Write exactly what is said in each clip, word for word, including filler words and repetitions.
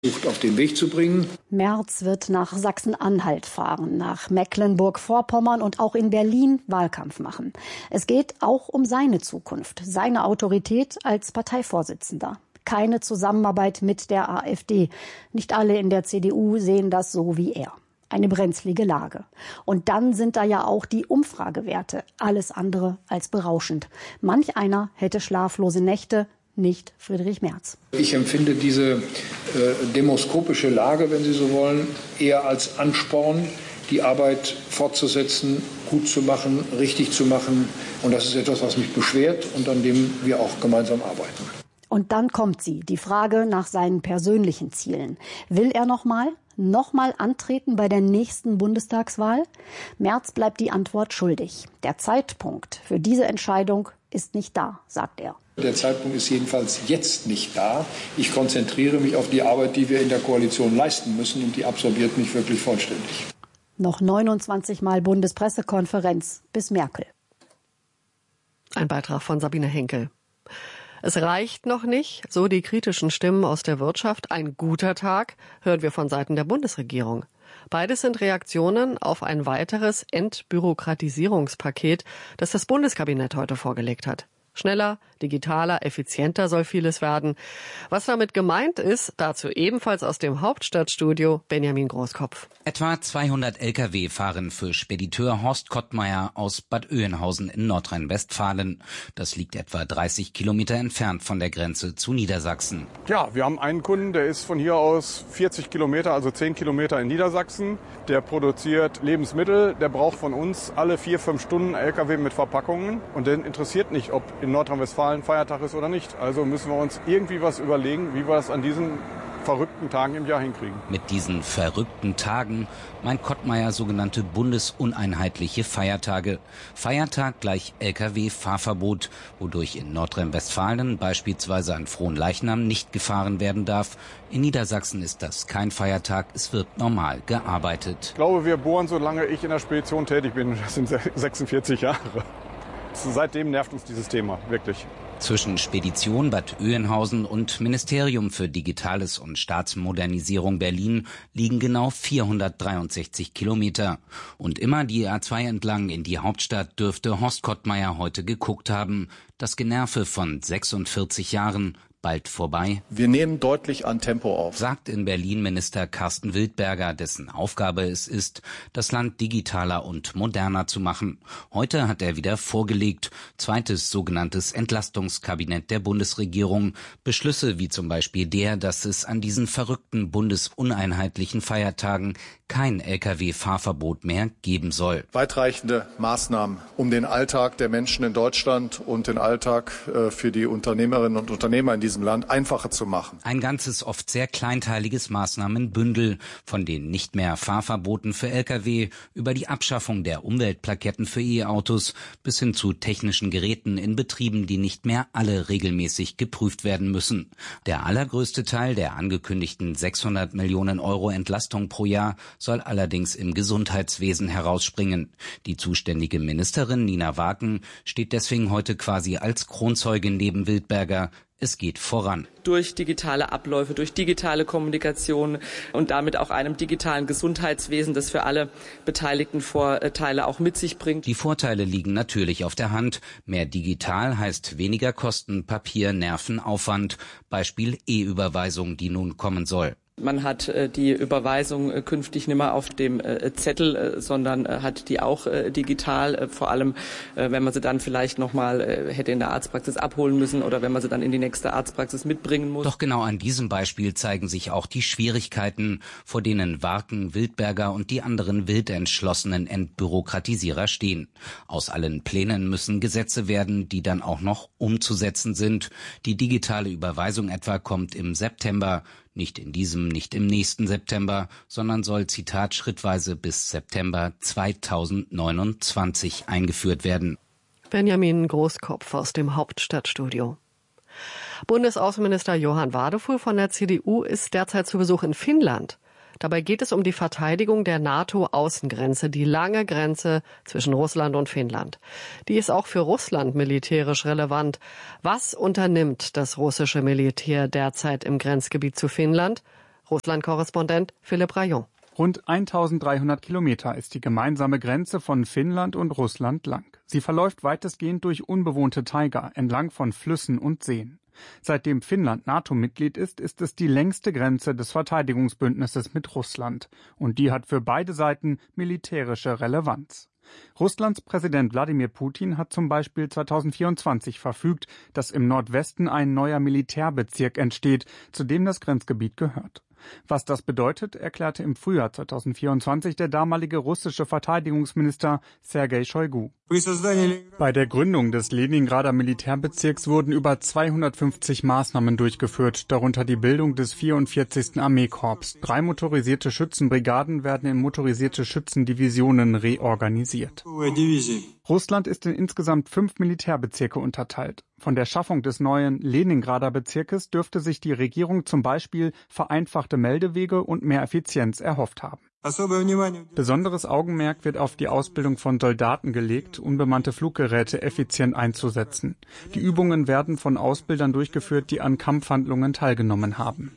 auf den Weg zu bringen. Merz wird nach Sachsen-Anhalt fahren, nach Mecklenburg-Vorpommern und auch in Berlin Wahlkampf machen. Es geht auch um seine Zukunft, seine Autorität als Parteivorsitzender. Keine Zusammenarbeit mit der AfD. Nicht alle in der C D U sehen das so wie er. Eine brenzlige Lage. Und dann sind da ja auch die Umfragewerte. Alles andere als berauschend. Manch einer hätte schlaflose Nächte, nicht Friedrich Merz. Ich empfinde diese äh, demoskopische Lage, wenn Sie so wollen, eher als Ansporn, die Arbeit fortzusetzen, gut zu machen, richtig zu machen. Und das ist etwas, was mich beschwert und an dem wir auch gemeinsam arbeiten. Und dann kommt sie, die Frage nach seinen persönlichen Zielen. Will er noch mal, noch mal antreten bei der nächsten Bundestagswahl? Merz bleibt die Antwort schuldig. Der Zeitpunkt für diese Entscheidung ist nicht da, sagt er. Der Zeitpunkt ist jedenfalls jetzt nicht da. Ich konzentriere mich auf die Arbeit, die wir in der Koalition leisten müssen, und die absorbiert mich wirklich vollständig. Noch neunundzwanzig Mal Bundespressekonferenz bis Merkel. Ein Beitrag von Sabine Henkel. Es reicht noch nicht, so die kritischen Stimmen aus der Wirtschaft. Ein guter Tag, hören wir von Seiten der Bundesregierung. Beides sind Reaktionen auf ein weiteres Entbürokratisierungspaket, das das Bundeskabinett heute vorgelegt hat. Schneller, digitaler, effizienter soll vieles werden. Was damit gemeint ist, dazu ebenfalls aus dem Hauptstadtstudio Benjamin Großkopf. Etwa zweihundert L K W fahren für Spediteur Horst Kottmeier aus Bad Oeynhausen in Nordrhein-Westfalen. Das liegt etwa dreißig Kilometer entfernt von der Grenze zu Niedersachsen. Ja, wir haben einen Kunden, der ist von hier aus vierzig Kilometer, also zehn Kilometer in Niedersachsen. Der produziert Lebensmittel, der braucht von uns alle vier, fünf Stunden L K W mit Verpackungen. Und den interessiert nicht, ob in Nordrhein-Westfalen Feiertag ist oder nicht. Also müssen wir uns irgendwie was überlegen, wie wir das an diesen verrückten Tagen im Jahr hinkriegen. Mit diesen verrückten Tagen meint Kottmeier sogenannte bundesuneinheitliche Feiertage. Feiertag gleich L K W-Fahrverbot, wodurch in Nordrhein-Westfalen beispielsweise an Fronleichnam nicht gefahren werden darf. In Niedersachsen ist das kein Feiertag, es wird normal gearbeitet. Ich glaube, wir bohren, solange ich in der Spedition tätig bin. Das sind sechsundvierzig Jahre. Seitdem nervt uns dieses Thema, wirklich. Zwischen Spedition Bad Oeynhausen und Ministerium für Digitales und Staatsmodernisierung Berlin liegen genau vierhundertdreiundsechzig Kilometer. Und immer die A zwei entlang in die Hauptstadt dürfte Horst Kottmeier heute geguckt haben. Das Generve von sechsundvierzig Jahren, bald vorbei. Wir nehmen deutlich an Tempo auf, sagt in Berlin Minister Carsten Wildberger, dessen Aufgabe es ist, das Land digitaler und moderner zu machen. Heute hat er wieder vorgelegt, zweites sogenanntes Entlastungskabinett der Bundesregierung. Beschlüsse wie zum Beispiel der, dass es an diesen verrückten bundesuneinheitlichen Feiertagen kein L K W-Fahrverbot mehr geben soll. Weitreichende Maßnahmen, um den Alltag der Menschen in Deutschland und den Alltag äh, für die Unternehmerinnen und Unternehmer in diesem Land einfacher zu machen. Ein ganzes, oft sehr kleinteiliges Maßnahmenbündel, von den nicht mehr Fahrverboten für L K W über die Abschaffung der Umweltplaketten für E-Autos bis hin zu technischen Geräten in Betrieben, die nicht mehr alle regelmäßig geprüft werden müssen. Der allergrößte Teil der angekündigten sechshundert Millionen Euro Entlastung pro Jahr soll allerdings im Gesundheitswesen herausspringen. Die zuständige Ministerin Nina Waken steht deswegen heute quasi als Kronzeugin neben Wildberger. Es geht voran. Durch digitale Abläufe, durch digitale Kommunikation und damit auch einem digitalen Gesundheitswesen, das für alle beteiligten Vorteile auch mit sich bringt. Die Vorteile liegen natürlich auf der Hand. Mehr digital heißt weniger Kosten, Papier, Nerven, Aufwand. Beispiel E-Überweisung, die nun kommen soll. Man hat äh, die Überweisung äh, künftig nicht mehr auf dem äh, Zettel, äh, sondern äh, hat die auch äh, digital, äh, vor allem äh, wenn man sie dann vielleicht nochmal äh, hätte in der Arztpraxis abholen müssen oder wenn man sie dann in die nächste Arztpraxis mitbringen muss. Doch genau an diesem Beispiel zeigen sich auch die Schwierigkeiten, vor denen Waken, Wildberger und die anderen wild entschlossenen Entbürokratisierer stehen. Aus allen Plänen müssen Gesetze werden, die dann auch noch umzusetzen sind. Die digitale Überweisung etwa kommt im September. Nicht in diesem, nicht im nächsten September, sondern soll, Zitat, schrittweise bis September zweitausendneunundzwanzig eingeführt werden. Benjamin Großkopf aus dem Hauptstadtstudio. Bundesaußenminister Johann Wadefuhl von der C D U ist derzeit zu Besuch in Finnland. Dabei geht es um die Verteidigung der NATO-Außengrenze, die lange Grenze zwischen Russland und Finnland. Die ist auch für Russland militärisch relevant. Was unternimmt das russische Militär derzeit im Grenzgebiet zu Finnland? Russland-Korrespondent Philipp Rayon. Rund eintausenddreihundert Kilometer ist die gemeinsame Grenze von Finnland und Russland lang. Sie verläuft weitestgehend durch unbewohnte Taiga entlang von Flüssen und Seen. Seitdem Finnland NATO-Mitglied ist, ist es die längste Grenze des Verteidigungsbündnisses mit Russland. Und die hat für beide Seiten militärische Relevanz. Russlands Präsident Wladimir Putin hat zum Beispiel zweitausendvierundzwanzig verfügt, dass im Nordwesten ein neuer Militärbezirk entsteht, zu dem das Grenzgebiet gehört. Was das bedeutet, erklärte im Frühjahr zweitausendvierundzwanzig der damalige russische Verteidigungsminister Sergei Shoigu. Bei der Gründung des Leningrader Militärbezirks wurden über zweihundertfünfzig Maßnahmen durchgeführt, darunter die Bildung des vierundvierzigsten Armeekorps. Drei motorisierte Schützenbrigaden werden in motorisierte Schützendivisionen reorganisiert. Russland ist in insgesamt fünf Militärbezirke unterteilt. Von der Schaffung des neuen Leningrader Bezirkes dürfte sich die Regierung zum Beispiel vereinfachte Meldewege und mehr Effizienz erhofft haben. Besonderes Augenmerk wird auf die Ausbildung von Soldaten gelegt, unbemannte Fluggeräte effizient einzusetzen. Die Übungen werden von Ausbildern durchgeführt, die an Kampfhandlungen teilgenommen haben.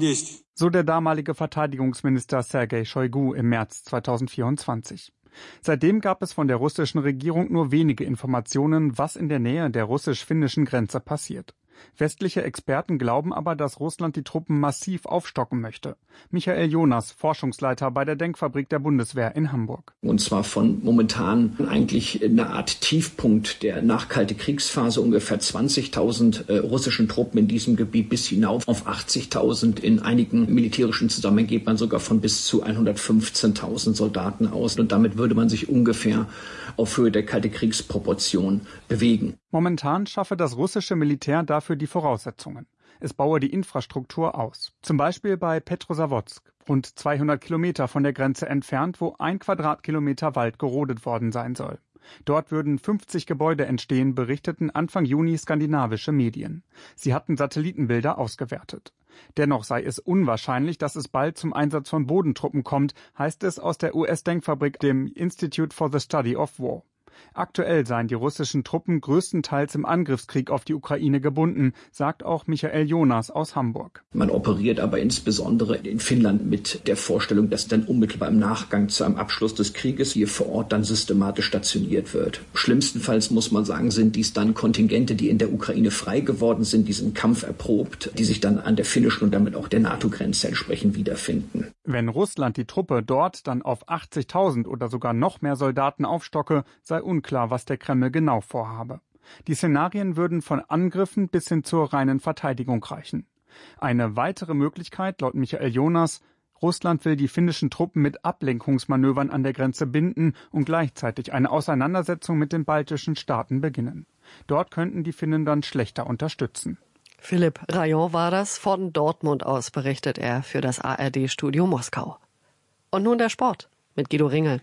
So der damalige Verteidigungsminister Sergei Shoigu im März zweitausendvierundzwanzig. Seitdem gab es von der russischen Regierung nur wenige Informationen, was in der Nähe der russisch-finnischen Grenze passiert. Westliche Experten glauben aber, dass Russland die Truppen massiv aufstocken möchte. Michael Jonas, Forschungsleiter bei der Denkfabrik der Bundeswehr in Hamburg. Und zwar von momentan eigentlich eine Art Tiefpunkt der Nachkalte Kriegsphase, ungefähr zwanzigtausend äh, russischen Truppen in diesem Gebiet bis hinauf auf achtzigtausend. In einigen militärischen Zusammenhängen geht man sogar von bis zu hundertfünfzehntausend Soldaten aus. Und damit würde man sich ungefähr auf Höhe der Kalte Kriegsproportion bewegen. Momentan schaffe das russische Militär dafür die Voraussetzungen. Es baue die Infrastruktur aus. Zum Beispiel bei Petrosavodsk, rund zweihundert Kilometer von der Grenze entfernt, wo ein Quadratkilometer Wald gerodet worden sein soll. Dort würden fünfzig Gebäude entstehen, berichteten Anfang Juni skandinavische Medien. Sie hatten Satellitenbilder ausgewertet. Dennoch sei es unwahrscheinlich, dass es bald zum Einsatz von Bodentruppen kommt, heißt es aus der U S-Denkfabrik, dem Institute for the Study of War. Aktuell seien die russischen Truppen größtenteils im Angriffskrieg auf die Ukraine gebunden, sagt auch Michael Jonas aus Hamburg. Man operiert aber insbesondere in Finnland mit der Vorstellung, dass dann unmittelbar im Nachgang zu einem Abschluss des Krieges hier vor Ort dann systematisch stationiert wird. Schlimmstenfalls muss man sagen, sind dies dann Kontingente, die in der Ukraine frei geworden sind, diesen Kampf erprobt, die sich dann an der finnischen und damit auch der NATO-Grenze entsprechend wiederfinden. Wenn Russland die Truppe dort dann auf achtzigtausend oder sogar noch mehr Soldaten aufstocke, sei unklar, was der Kreml genau vorhabe. Die Szenarien würden von Angriffen bis hin zur reinen Verteidigung reichen. Eine weitere Möglichkeit, laut Michael Jonas, Russland will die finnischen Truppen mit Ablenkungsmanövern an der Grenze binden und gleichzeitig eine Auseinandersetzung mit den baltischen Staaten beginnen. Dort könnten die Finnen dann schlechter unterstützen. Philipp Rayon war das. Von Dortmund aus berichtet er für das A R D-Studio Moskau. Und nun der Sport mit Guido Ringel.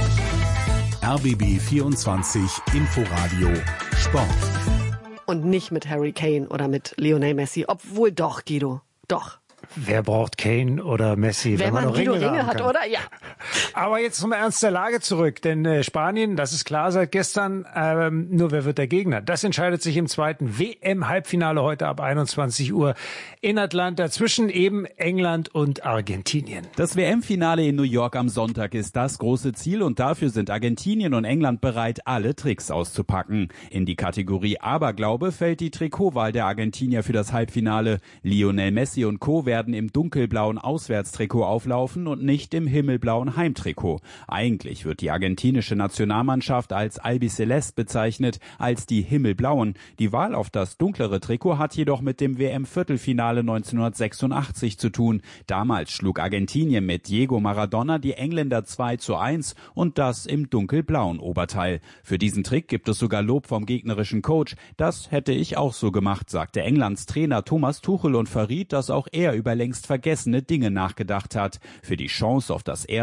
R B B vierundzwanzig Inforadio Sport. Und nicht mit Harry Kane oder mit Lionel Messi, obwohl doch, Guido, doch. Wer braucht Kane oder Messi, wenn, wenn man, man Guido Ringel, Ringel hat, kann. Oder? Ja. Aber jetzt zum Ernst der Lage zurück, denn äh, Spanien, das ist klar seit gestern, ähm, nur wer wird der Gegner? Das entscheidet sich im zweiten W M-Halbfinale heute ab einundzwanzig Uhr in Atlanta zwischen eben England und Argentinien. Das W M-Finale in New York am Sonntag ist das große Ziel und dafür sind Argentinien und England bereit, alle Tricks auszupacken. In die Kategorie Aberglaube fällt die Trikotwahl der Argentinier für das Halbfinale. Lionel Messi und Co. werden im dunkelblauen Auswärtstrikot auflaufen und nicht im himmelblauen Heimtrikot. Eigentlich wird die argentinische Nationalmannschaft als Albiceleste bezeichnet, als die Himmelblauen. Die Wahl auf das dunklere Trikot hat jedoch mit dem W M-Viertelfinale neunzehnhundertsechsundachtzig zu tun. Damals schlug Argentinien mit Diego Maradona die Engländer zwei zu eins und das im dunkelblauen Oberteil. Für diesen Trick gibt es sogar Lob vom gegnerischen Coach. Das hätte ich auch so gemacht, sagte Englands Trainer Thomas Tuchel und verriet, dass auch er über längst vergessene Dinge nachgedacht hat. Für die Chance auf das erste englische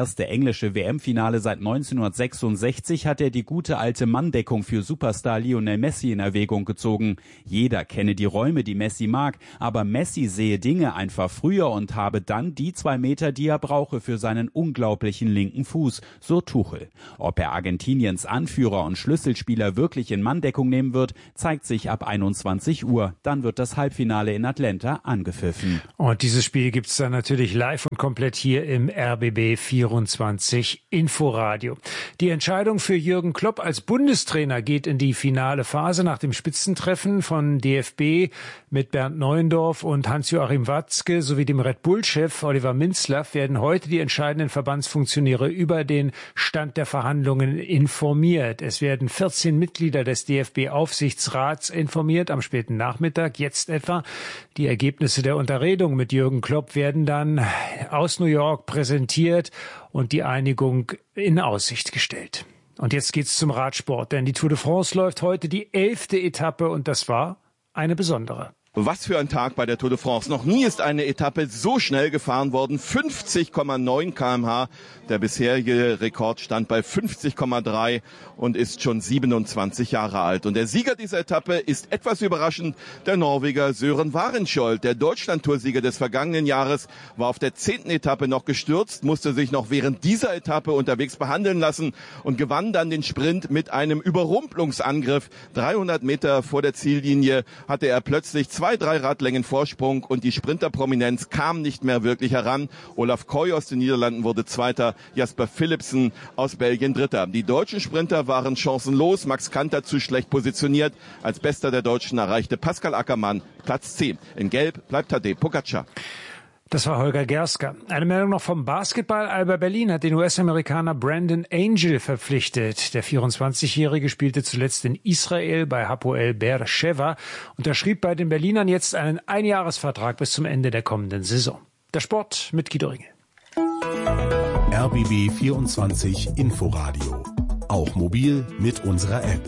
englische W M-Finale seit neunzehnhundertsechsundsechzig hat er die gute alte Manndeckung für Superstar Lionel Messi in Erwägung gezogen. Jeder kenne die Räume, die Messi mag, aber Messi sehe Dinge einfach früher und habe dann die zwei Meter, die er brauche für seinen unglaublichen linken Fuß, so Tuchel. Ob er Argentiniens Anführer und Schlüsselspieler wirklich in Manndeckung nehmen wird, zeigt sich ab einundzwanzig Uhr. Dann wird das Halbfinale in Atlanta angepfiffen. Und dieses Spiel gibt's dann natürlich live und komplett hier im R B B vierundzwanzig Inforadio. Die Entscheidung für Jürgen Klopp als Bundestrainer geht in die finale Phase. Nach dem Spitzentreffen von D F B mit Bernd Neuendorf und Hans-Joachim Watzke sowie dem Red Bull-Chef Oliver Minzlaff werden heute die entscheidenden Verbandsfunktionäre über den Stand der Verhandlungen informiert. Es werden vierzehn Mitglieder des D F B-Aufsichtsrats informiert am späten Nachmittag, jetzt etwa. Die Ergebnisse der Unterredung mit Jürgen Klopp werden dann aus New York präsentiert und die Einigung in Aussicht gestellt. Und jetzt geht's zum Radsport, denn die Tour de France läuft heute die elfte Etappe und das war eine besondere. Was für ein Tag bei der Tour de France. Noch nie ist eine Etappe so schnell gefahren worden. fünfzig Komma neun Kilometer pro Stunde. Der bisherige Rekord stand bei fünfzig Komma drei und ist schon siebenundzwanzig Jahre alt. Und der Sieger dieser Etappe ist etwas überraschend der Norweger Søren Warenskjold. Der Deutschland-Toursieger des vergangenen Jahres war auf der zehnten Etappe noch gestürzt, musste sich noch während dieser Etappe unterwegs behandeln lassen und gewann dann den Sprint mit einem Überrumpelungsangriff. dreihundert Meter vor der Ziellinie hatte er plötzlich zwei, drei Radlängen Vorsprung und die Sprinterprominenz kam nicht mehr wirklich heran. Olaf Koy aus den Niederlanden wurde Zweiter, Jasper Philipsen aus Belgien Dritter. Die deutschen Sprinter waren chancenlos, Max Kanter zu schlecht positioniert. Als Bester der Deutschen erreichte Pascal Ackermann Platz zehn. In Gelb bleibt Tadej Pogačar. Das war Holger Gerska. Eine Meldung noch vom Basketball. Alba Berlin hat den U S-Amerikaner Brandon Angel verpflichtet. Der vierundzwanzigjährige spielte zuletzt in Israel bei Hapoel Beersheva, unterschrieb bei den Berlinern jetzt einen Einjahresvertrag bis zum Ende der kommenden Saison. Der Sport mit Guido Ringel. R B B vierundzwanzig Inforadio. Auch mobil mit unserer App.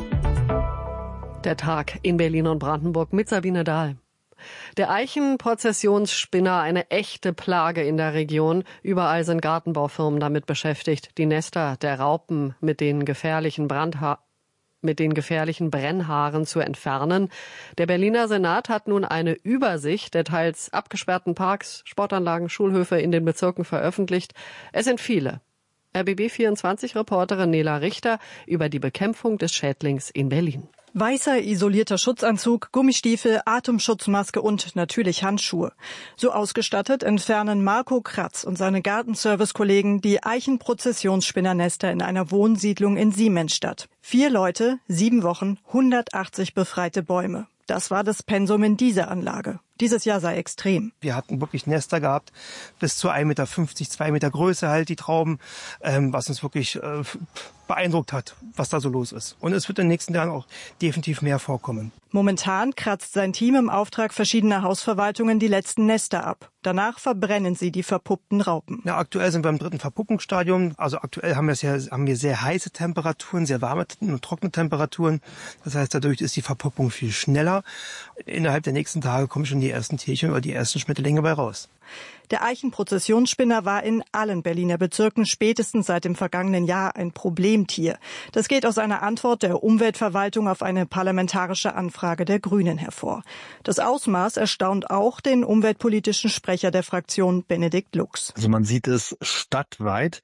Der Tag in Berlin und Brandenburg mit Sabine Dahl. Der Eichenprozessionsspinner, eine echte Plage in der Region. Überall sind Gartenbaufirmen damit beschäftigt, die Nester der Raupen mit den gefährlichen Brandha- mit den gefährlichen Brennhaaren zu entfernen. Der Berliner Senat hat nun eine Übersicht der teils abgesperrten Parks, Sportanlagen, Schulhöfe in den Bezirken veröffentlicht. Es sind viele. R B B vierundzwanzig-Reporterin Nela Richter über die Bekämpfung des Schädlings in Berlin. Weißer isolierter Schutzanzug, Gummistiefel, Atemschutzmaske und natürlich Handschuhe. So ausgestattet entfernen Marco Kratz und seine Gartenservice-Kollegen die Eichenprozessionsspinnernester in einer Wohnsiedlung in Siemensstadt. Vier Leute, sieben Wochen, hundertachtzig befreite Bäume. Das war das Pensum in dieser Anlage. Dieses Jahr sei extrem. Wir hatten wirklich Nester gehabt, bis zu ein Meter fünfzig, zwei Meter Größe halt die Trauben, ähm, was uns wirklich äh, beeindruckt hat, was da so los ist. Und es wird in den nächsten Jahren auch definitiv mehr vorkommen. Momentan kratzt sein Team im Auftrag verschiedener Hausverwaltungen die letzten Nester ab. Danach verbrennen sie die verpuppten Raupen. Ja, aktuell sind wir im dritten Verpuppungsstadium. Also aktuell haben wir, sehr, haben wir sehr heiße Temperaturen, sehr warme und trockene Temperaturen. Das heißt, dadurch ist die Verpuppung viel schneller. Innerhalb der nächsten Tage kommen schon die ersten Tierchen oder die ersten Schmetterlinge bei raus. Der Eichenprozessionsspinner war in allen Berliner Bezirken spätestens seit dem vergangenen Jahr ein Problemtier. Das geht aus einer Antwort der Umweltverwaltung auf eine parlamentarische Anfrage der Grünen hervor. Das Ausmaß erstaunt auch den umweltpolitischen Sprecher der Fraktion Benedikt Lux. Also man sieht es stadtweit,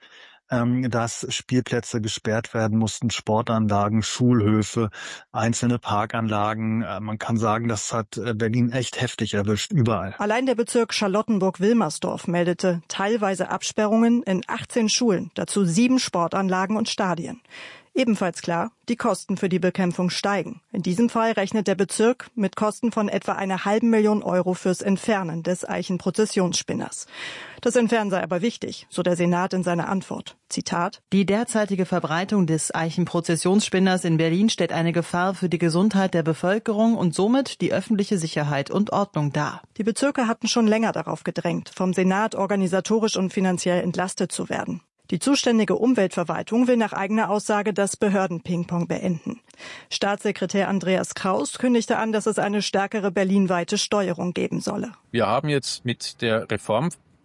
dass Spielplätze gesperrt werden mussten, Sportanlagen, Schulhöfe, einzelne Parkanlagen. Man kann sagen, das hat Berlin echt heftig erwischt, überall. Allein der Bezirk Charlottenburg-Wilmersdorf meldete teilweise Absperrungen in achtzehn Schulen, dazu sieben Sportanlagen und Stadien. Ebenfalls klar, die Kosten für die Bekämpfung steigen. In diesem Fall rechnet der Bezirk mit Kosten von etwa einer halben Million Euro fürs Entfernen des Eichenprozessionsspinners. Das Entfernen sei aber wichtig, so der Senat in seiner Antwort. Zitat: Die derzeitige Verbreitung des Eichenprozessionsspinners in Berlin stellt eine Gefahr für die Gesundheit der Bevölkerung und somit die öffentliche Sicherheit und Ordnung dar. Die Bezirke hatten schon länger darauf gedrängt, vom Senat organisatorisch und finanziell entlastet zu werden. Die zuständige Umweltverwaltung will nach eigener Aussage das Behörden-Ping-Pong beenden. Staatssekretär Andreas Kraus kündigte an, dass es eine stärkere berlinweite Steuerung geben solle. Wir haben jetzt mit der Reform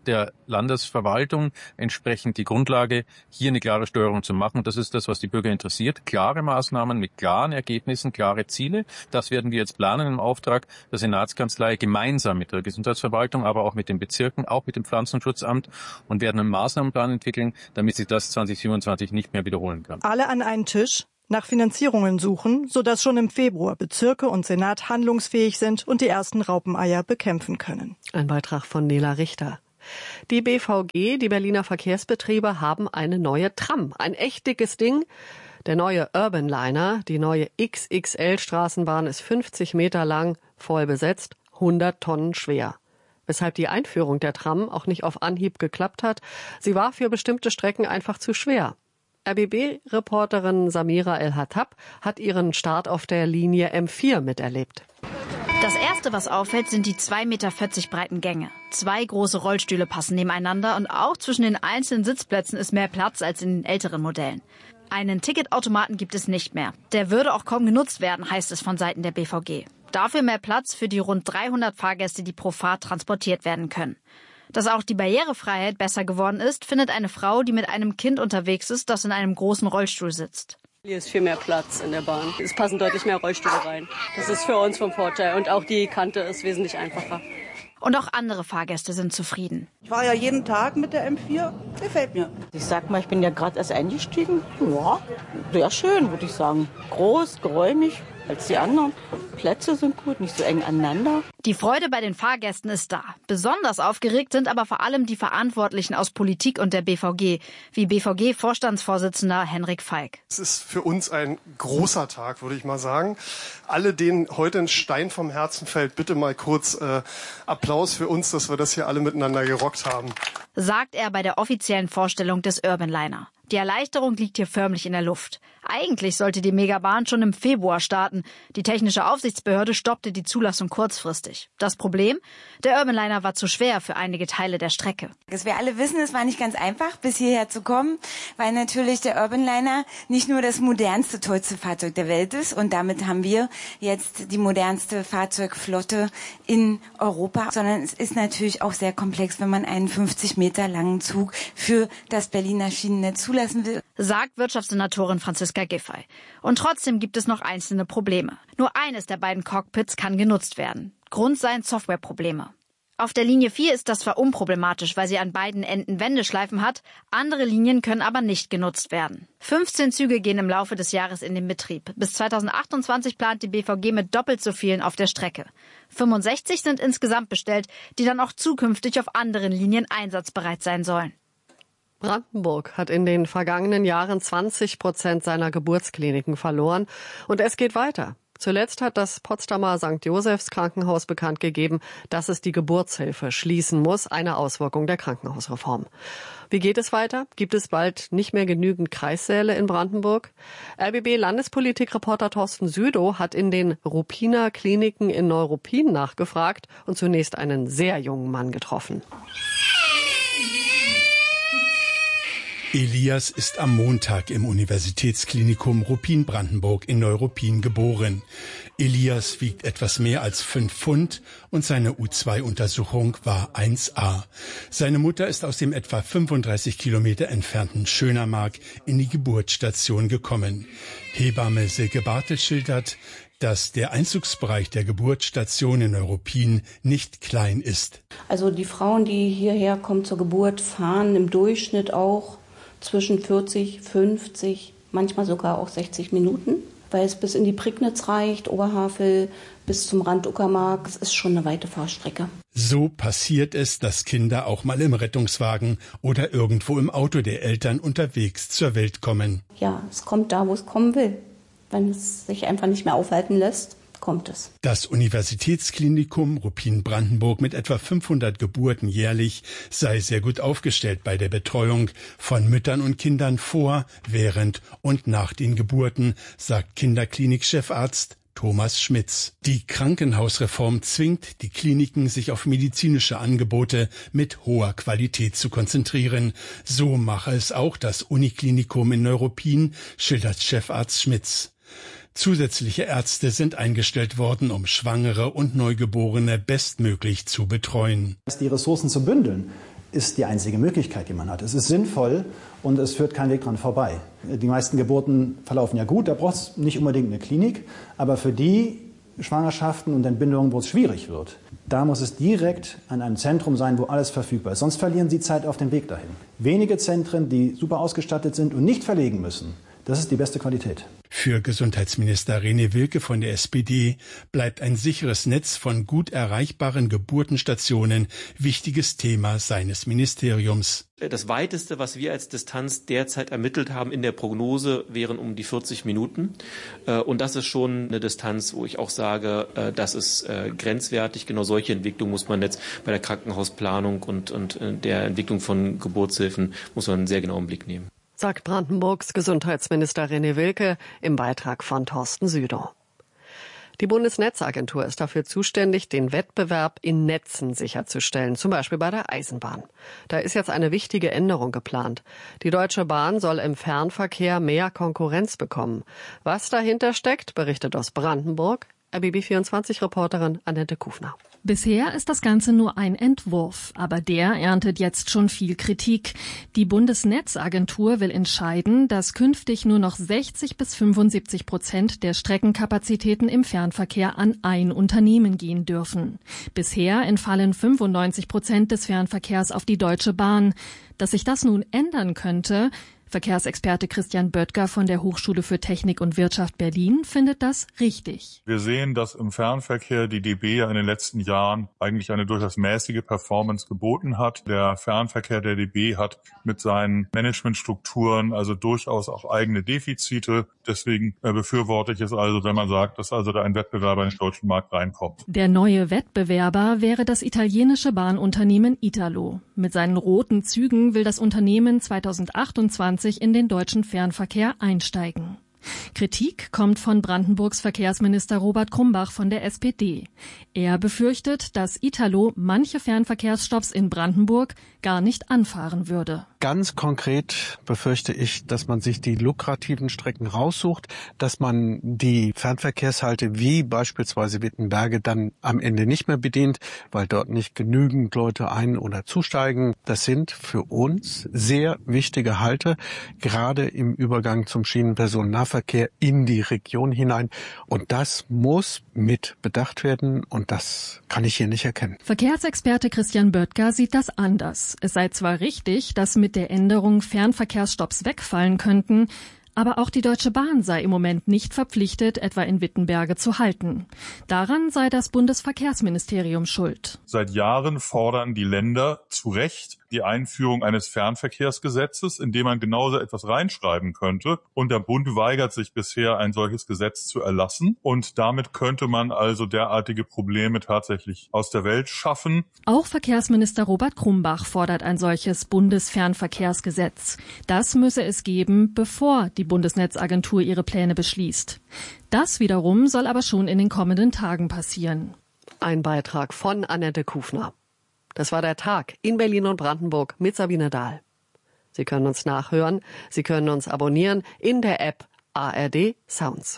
der Landesverwaltung entsprechend die Grundlage, hier eine klare Steuerung zu machen. Das ist das, was die Bürger interessiert. Klare Maßnahmen mit klaren Ergebnissen, klare Ziele. Das werden wir jetzt planen im Auftrag der Senatskanzlei gemeinsam mit der Gesundheitsverwaltung, aber auch mit den Bezirken, auch mit dem Pflanzenschutzamt und werden einen Maßnahmenplan entwickeln, damit sich das zwanzig siebenundzwanzig nicht mehr wiederholen kann. Alle an einen Tisch, nach Finanzierungen suchen, sodass schon im Februar Bezirke und Senat handlungsfähig sind und die ersten Raupeneier bekämpfen können. Ein Beitrag von Nela Richter. Die B V G, die Berliner Verkehrsbetriebe, haben eine neue Tram. Ein echt dickes Ding. Der neue Urban Liner, die neue X X L-Straßenbahn, ist fünfzig Meter lang, voll besetzt, hundert Tonnen schwer. Weshalb die Einführung der Tram auch nicht auf Anhieb geklappt hat. Sie war für bestimmte Strecken einfach zu schwer. R B B-Reporterin Samira El-Hattab hat ihren Start auf der Linie M vier miterlebt. Das Erste, was auffällt, sind die zwei Meter vierzig breiten Gänge. Zwei große Rollstühle passen nebeneinander und auch zwischen den einzelnen Sitzplätzen ist mehr Platz als in den älteren Modellen. Einen Ticketautomaten gibt es nicht mehr. Der würde auch kaum genutzt werden, heißt es von Seiten der B V G. Dafür mehr Platz für die rund dreihundert Fahrgäste, die pro Fahrt transportiert werden können. Dass auch die Barrierefreiheit besser geworden ist, findet eine Frau, die mit einem Kind unterwegs ist, das in einem großen Rollstuhl sitzt. Hier ist viel mehr Platz in der Bahn. Es passen deutlich mehr Rollstühle rein. Das ist für uns vom Vorteil. Und auch die Kante ist wesentlich einfacher. Und auch andere Fahrgäste sind zufrieden. Ich fahre ja jeden Tag mit der M vier. Gefällt mir. Ich sag mal, ich bin ja gerade erst eingestiegen. Ja, sehr schön, würde ich sagen. Groß, geräumig als die anderen. Plätze sind gut, nicht so eng aneinander. Die Freude bei den Fahrgästen ist da. Besonders aufgeregt sind aber vor allem die Verantwortlichen aus Politik und der B V G, wie B V G-Vorstandsvorsitzender Henrik Falk. Es ist für uns ein großer Tag, würde ich mal sagen. Alle, denen heute ein Stein vom Herzen fällt, bitte mal kurz äh, Applaus für uns, dass wir das hier alle miteinander gerockt haben. Sagt er bei der offiziellen Vorstellung des Urban Liner. Die Erleichterung liegt hier förmlich in der Luft. Eigentlich sollte die Megabahn schon im Februar starten. Die technische Aufsichtsbehörde stoppte die Zulassung kurzfristig. Das Problem? Der Urban Liner war zu schwer für einige Teile der Strecke. Das wir alle wissen, es war nicht ganz einfach, bis hierher zu kommen, weil natürlich der Urban Liner nicht nur das modernste, tollste Fahrzeug der Welt ist. Und damit haben wir jetzt die modernste Fahrzeugflotte in Europa. Sondern es ist natürlich auch sehr komplex, wenn man einen fünfzig Meter langen Zug für das Berliner Schienennetz zulassen will. Sagt Wirtschaftssenatorin Franziska Giffey. Und trotzdem gibt es noch einzelne Probleme. Nur eines der beiden Cockpits kann genutzt werden. Grund seien Softwareprobleme. Auf der Linie vier ist das zwar unproblematisch, weil sie an beiden Enden Wendeschleifen hat, andere Linien können aber nicht genutzt werden. fünfzehn Züge gehen im Laufe des Jahres in den Betrieb. Bis zweitausendachtundzwanzig plant die B V G mit doppelt so vielen auf der Strecke. fünfundsechzig sind insgesamt bestellt, die dann auch zukünftig auf anderen Linien einsatzbereit sein sollen. Brandenburg hat in den vergangenen Jahren zwanzig Prozent seiner Geburtskliniken verloren. Und es geht weiter. Zuletzt hat das Potsdamer Sankt Josephs Krankenhaus bekannt gegeben, dass es die Geburtshilfe schließen muss, eine Auswirkung der Krankenhausreform. Wie geht es weiter? Gibt es bald nicht mehr genügend Kreissäle in Brandenburg? R B B-Landespolitik-Reporter Thorsten Südow hat in den Ruppiner Kliniken in Neuruppin nachgefragt und zunächst einen sehr jungen Mann getroffen. Elias ist am Montag im Universitätsklinikum Ruppin-Brandenburg in Neuruppin geboren. Elias wiegt etwas mehr als fünf Pfund und seine U zwei Untersuchung war eins a. Seine Mutter ist aus dem etwa fünfunddreißig Kilometer entfernten Schönermark in die Geburtsstation gekommen. Hebamme Silke Bartel schildert, dass der Einzugsbereich der Geburtsstation in Neuruppin nicht klein ist. Also die Frauen, die hierher kommen zur Geburt, fahren im Durchschnitt auch zwischen vierzig, fünfzig, manchmal sogar auch sechzig Minuten, weil es bis in die Prignitz reicht, Oberhavel bis zum Rand Uckermark. Es ist schon eine weite Fahrstrecke. So passiert es, dass Kinder auch mal im Rettungswagen oder irgendwo im Auto der Eltern unterwegs zur Welt kommen. Ja, es kommt da, wo es kommen will. Wenn es sich einfach nicht mehr aufhalten lässt, kommt es. Das Universitätsklinikum Ruppin-Brandenburg mit etwa fünfhundert Geburten jährlich sei sehr gut aufgestellt bei der Betreuung von Müttern und Kindern vor, während und nach den Geburten, sagt Kinderklinik-Chefarzt Thomas Schmitz. Die Krankenhausreform zwingt die Kliniken, sich auf medizinische Angebote mit hoher Qualität zu konzentrieren. So mache es auch das Uniklinikum in Neuruppin, schildert Chefarzt Schmitz. Zusätzliche Ärzte sind eingestellt worden, um Schwangere und Neugeborene bestmöglich zu betreuen. Die Ressourcen zu bündeln ist die einzige Möglichkeit, die man hat. Es ist sinnvoll und es führt kein Weg dran vorbei. Die meisten Geburten verlaufen ja gut, da braucht es nicht unbedingt eine Klinik, aber für die Schwangerschaften und Entbindungen, wo es schwierig wird, da muss es direkt an einem Zentrum sein, wo alles verfügbar ist. Sonst verlieren Sie Zeit auf dem Weg dahin. Wenige Zentren, die super ausgestattet sind und nicht verlegen müssen, das ist die beste Qualität. Für Gesundheitsminister René Wilke von der S P D bleibt ein sicheres Netz von gut erreichbaren Geburtenstationen wichtiges Thema seines Ministeriums. Das weiteste, was wir als Distanz derzeit ermittelt haben in der Prognose, wären um die vierzig Minuten. Und das ist schon eine Distanz, wo ich auch sage, das ist grenzwertig. Genau solche Entwicklungen muss man jetzt bei der Krankenhausplanung und, und der Entwicklung von Geburtshilfen muss man einen sehr genauen Blick nehmen. Sagt Brandenburgs Gesundheitsminister René Wilke im Beitrag von Thorsten Südow. Die Bundesnetzagentur ist dafür zuständig, den Wettbewerb in Netzen sicherzustellen, zum Beispiel bei der Eisenbahn. Da ist jetzt eine wichtige Änderung geplant. Die Deutsche Bahn soll im Fernverkehr mehr Konkurrenz bekommen. Was dahinter steckt, berichtet aus Brandenburg R B B vierundzwanzig-Reporterin Annette Kufner. Bisher ist das Ganze nur ein Entwurf, aber der erntet jetzt schon viel Kritik. Die Bundesnetzagentur will entscheiden, dass künftig nur noch sechzig bis fünfundsiebzig Prozent der Streckenkapazitäten im Fernverkehr an ein Unternehmen gehen dürfen. Bisher entfallen fünfundneunzig Prozent des Fernverkehrs auf die Deutsche Bahn. Dass sich das nun ändern könnte, Verkehrsexperte Christian Böttger von der Hochschule für Technik und Wirtschaft Berlin findet das richtig. Wir sehen, dass im Fernverkehr die D B ja in den letzten Jahren eigentlich eine durchaus mäßige Performance geboten hat. Der Fernverkehr der D B hat mit seinen Managementstrukturen also durchaus auch eigene Defizite. Deswegen befürworte ich es also, wenn man sagt, dass also da ein Wettbewerber in den deutschen Markt reinkommt. Der neue Wettbewerber wäre das italienische Bahnunternehmen Italo. Mit seinen roten Zügen will das Unternehmen zweitausendachtundzwanzig in den deutschen Fernverkehr einsteigen. Kritik kommt von Brandenburgs Verkehrsminister Robert Krumbach von der S P D. Er befürchtet, dass Italo manche Fernverkehrsstopps in Brandenburg gar nicht anfahren würde. Ganz konkret befürchte ich, dass man sich die lukrativen Strecken raussucht, dass man die Fernverkehrshalte wie beispielsweise Wittenberge dann am Ende nicht mehr bedient, weil dort nicht genügend Leute ein- oder zusteigen. Das sind für uns sehr wichtige Halte, gerade im Übergang zum Schienenpersonennahverkehr in die Region hinein. Und das muss mit bedacht werden und das kann ich hier nicht erkennen. Verkehrsexperte Christian Böttger sieht das anders. Es sei zwar richtig, dass mit der Änderung Fernverkehrsstopps wegfallen könnten, aber auch die Deutsche Bahn sei im Moment nicht verpflichtet, etwa in Wittenberge zu halten. Daran sei das Bundesverkehrsministerium schuld. Seit Jahren fordern die Länder zu Recht die Einführung eines Fernverkehrsgesetzes, in dem man genauso etwas reinschreiben könnte. Und der Bund weigert sich bisher, ein solches Gesetz zu erlassen. Und damit könnte man also derartige Probleme tatsächlich aus der Welt schaffen. Auch Verkehrsminister Robert Krumbach fordert ein solches Bundesfernverkehrsgesetz. Das müsse es geben, bevor die Bundesnetzagentur ihre Pläne beschließt. Das wiederum soll aber schon in den kommenden Tagen passieren. Ein Beitrag von Annette Kufner. Das war der Tag in Berlin und Brandenburg mit Sabine Dahl. Sie können uns nachhören, Sie können uns abonnieren in der App A R D Sounds.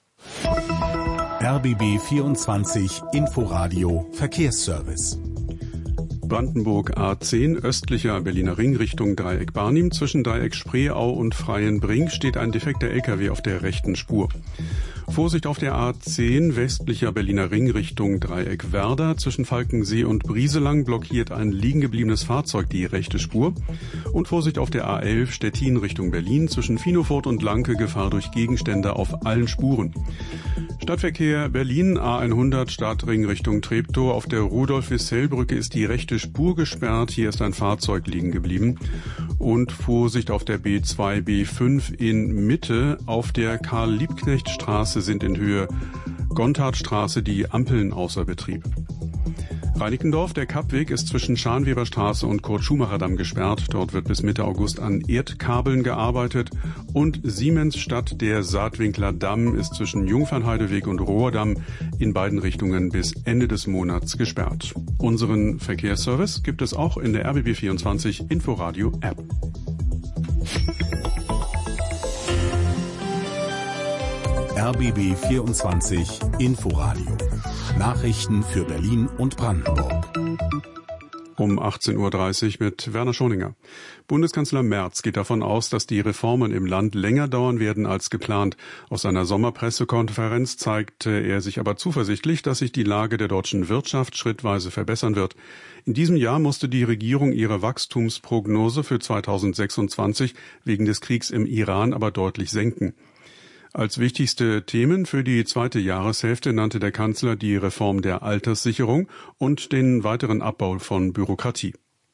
R B B vierundzwanzig Inforadio Verkehrsservice. Brandenburg A zehn, östlicher Berliner Ring Richtung Dreieck Barnim. Zwischen Dreieck Spreeau und Freienbrink steht ein defekter L K W auf der rechten Spur. Vorsicht auf der A zehn, westlicher Berliner Ring Richtung Dreieck Werder. Zwischen Falkensee und Brieselang blockiert ein liegen gebliebenes Fahrzeug die rechte Spur. Und Vorsicht auf der A elf, Stettin Richtung Berlin. Zwischen Finofort und Lanke Gefahr durch Gegenstände auf allen Spuren. Stadtverkehr Berlin A hundert, Stadtring Richtung Treptow. Auf der Rudolf-Wissell-Brücke ist die rechte Spur gesperrt. Hier ist ein Fahrzeug liegen geblieben. Und Vorsicht auf der B zwei, B fünf in Mitte. Auf der Karl-Liebknecht-Straße sind in Höhe Gontardstraße die Ampeln außer Betrieb. Reinickendorf, der Kappweg ist zwischen Scharnweberstraße und Kurt-Schumacher-Damm gesperrt. Dort wird bis Mitte August an Erdkabeln gearbeitet. Und Siemensstadt, der Saatwinkler Damm, ist zwischen Jungfernheideweg und Rohrdamm in beiden Richtungen bis Ende des Monats gesperrt. Unseren Verkehrsservice gibt es auch in der R B B vierundzwanzig Inforadio App. R B B vierundzwanzig Inforadio. Nachrichten für Berlin und Brandenburg. Um achtzehn Uhr dreißig mit Werner Schoninger. Bundeskanzler Merz geht davon aus, dass die Reformen im Land länger dauern werden als geplant. Auf seiner Sommerpressekonferenz zeigte er sich aber zuversichtlich, dass sich die Lage der deutschen Wirtschaft schrittweise verbessern wird. In diesem Jahr musste die Regierung ihre Wachstumsprognose für zweitausendsechsundzwanzig wegen des Kriegs im Iran aber deutlich senken. Als wichtigste Themen für die zweite Jahreshälfte nannte der Kanzler die Reform der Alterssicherung und den weiteren Abbau von Bürokratie.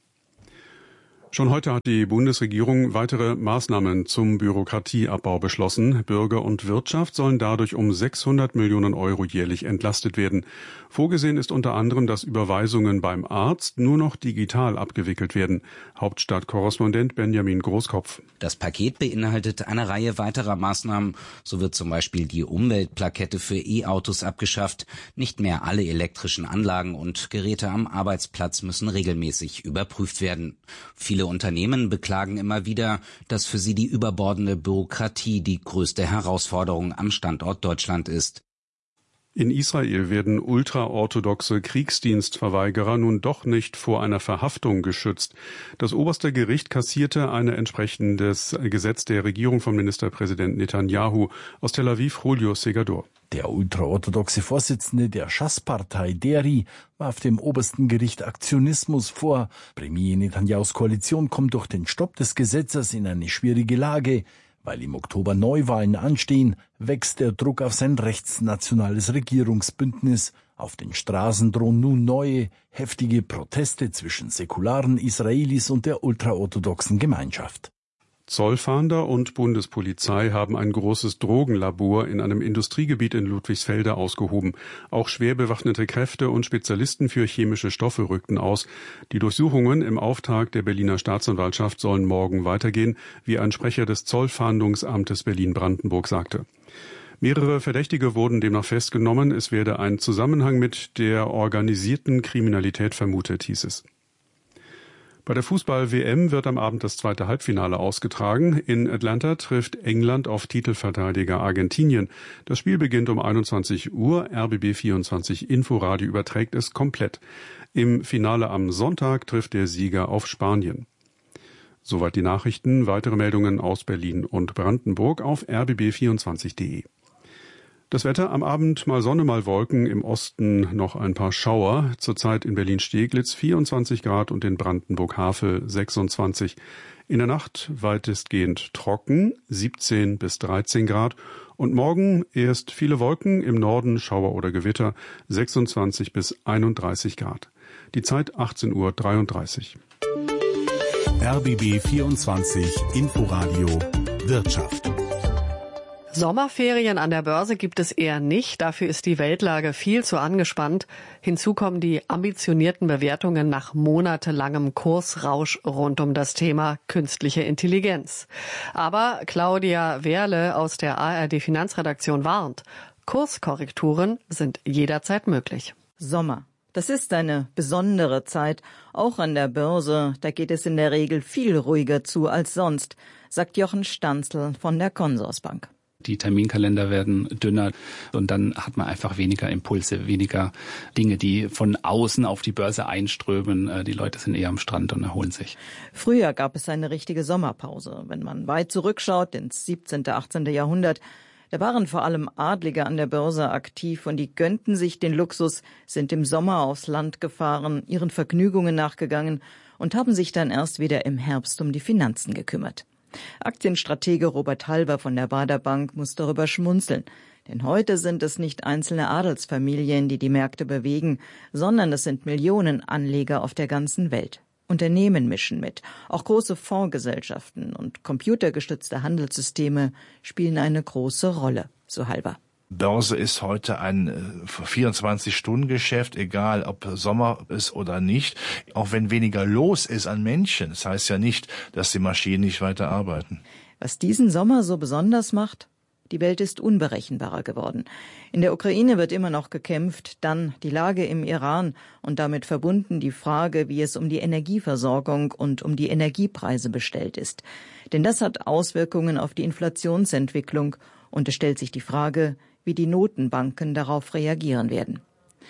Schon heute hat die Bundesregierung weitere Maßnahmen zum Bürokratieabbau beschlossen. Bürger und Wirtschaft sollen dadurch um sechshundert Millionen Euro jährlich entlastet werden. Vorgesehen ist unter anderem, dass Überweisungen beim Arzt nur noch digital abgewickelt werden. Hauptstadtkorrespondent Benjamin Großkopf. Das Paket beinhaltet eine Reihe weiterer Maßnahmen. So wird zum Beispiel die Umweltplakette für E-Autos abgeschafft. Nicht mehr alle elektrischen Anlagen und Geräte am Arbeitsplatz müssen regelmäßig überprüft werden. Viele Unternehmen beklagen immer wieder, dass für sie die überbordende Bürokratie die größte Herausforderung am Standort Deutschland ist. In Israel werden ultraorthodoxe Kriegsdienstverweigerer nun doch nicht vor einer Verhaftung geschützt. Das oberste Gericht kassierte ein entsprechendes Gesetz der Regierung von Ministerpräsident Netanyahu. Aus Tel Aviv, Julio Segador. Der ultraorthodoxe Vorsitzende der Schass-Partei Deri warf dem obersten Gericht Aktionismus vor. Premier Netanyahus Koalition kommt durch den Stopp des Gesetzes in eine schwierige Lage. Weil im Oktober Neuwahlen anstehen, wächst der Druck auf sein rechtsnationales Regierungsbündnis. Auf den Straßen drohen nun neue, heftige Proteste zwischen säkularen Israelis und der ultraorthodoxen Gemeinschaft. Zollfahnder und Bundespolizei haben ein großes Drogenlabor in einem Industriegebiet in Ludwigsfelde ausgehoben. Auch schwer bewaffnete Kräfte und Spezialisten für chemische Stoffe rückten aus. Die Durchsuchungen im Auftrag der Berliner Staatsanwaltschaft sollen morgen weitergehen, wie ein Sprecher des Zollfahndungsamtes Berlin-Brandenburg sagte. Mehrere Verdächtige wurden demnach festgenommen. Es werde ein Zusammenhang mit der organisierten Kriminalität vermutet, hieß es. Bei der Fußball-W M wird am Abend das zweite Halbfinale ausgetragen. In Atlanta trifft England auf Titelverteidiger Argentinien. Das Spiel beginnt um einundzwanzig Uhr. R B B vierundzwanzig Inforadio überträgt es komplett. Im Finale am Sonntag trifft der Sieger auf Spanien. Soweit die Nachrichten. Weitere Meldungen aus Berlin und Brandenburg auf r b b vierundzwanzig punkt d e. Das Wetter am Abend mal Sonne, mal Wolken, im Osten noch ein paar Schauer. Zurzeit in Berlin-Steglitz vierundzwanzig Grad und in Brandenburg-Havel sechsundzwanzig. In der Nacht weitestgehend trocken, siebzehn bis dreizehn Grad. Und morgen erst viele Wolken, im Norden Schauer oder Gewitter, sechsundzwanzig bis einunddreißig Grad. Die Zeit achtzehn Uhr dreiunddreißig. R B B vierundzwanzig Inforadio Wirtschaft. Sommerferien an der Börse gibt es eher nicht. Dafür ist die Weltlage viel zu angespannt. Hinzu kommen die ambitionierten Bewertungen nach monatelangem Kursrausch rund um das Thema künstliche Intelligenz. Aber Claudia Wehrle aus der A R D Finanzredaktion warnt, Kurskorrekturen sind jederzeit möglich. Sommer. Das ist eine besondere Zeit, auch an der Börse. Da geht es in der Regel viel ruhiger zu als sonst, sagt Jochen Stanzl von der Consorsbank. Die Terminkalender werden dünner und dann hat man einfach weniger Impulse, weniger Dinge, die von außen auf die Börse einströmen. Die Leute sind eher am Strand und erholen sich. Früher gab es eine richtige Sommerpause. Wenn man weit zurückschaut ins siebzehnten, achtzehnten Jahrhundert, da waren vor allem Adlige an der Börse aktiv und die gönnten sich den Luxus, sind im Sommer aufs Land gefahren, ihren Vergnügungen nachgegangen und haben sich dann erst wieder im Herbst um die Finanzen gekümmert. Aktienstratege Robert Halber von der Baader Bank muss darüber schmunzeln. Denn heute sind es nicht einzelne Adelsfamilien, die die Märkte bewegen, sondern es sind Millionen Anleger auf der ganzen Welt. Unternehmen mischen mit. Auch große Fondsgesellschaften und computergestützte Handelssysteme spielen eine große Rolle, so Halber. Börse ist heute ein vierundzwanzig-Stunden-Geschäft, egal ob Sommer ist oder nicht. Auch wenn weniger los ist an Menschen, das heißt ja nicht, dass die Maschinen nicht weiter arbeiten. Was diesen Sommer so besonders macht? Die Welt ist unberechenbarer geworden. In der Ukraine wird immer noch gekämpft, dann die Lage im Iran und damit verbunden die Frage, wie es um die Energieversorgung und um die Energiepreise bestellt ist. Denn das hat Auswirkungen auf die Inflationsentwicklung und es stellt sich die Frage, wie die Notenbanken darauf reagieren werden.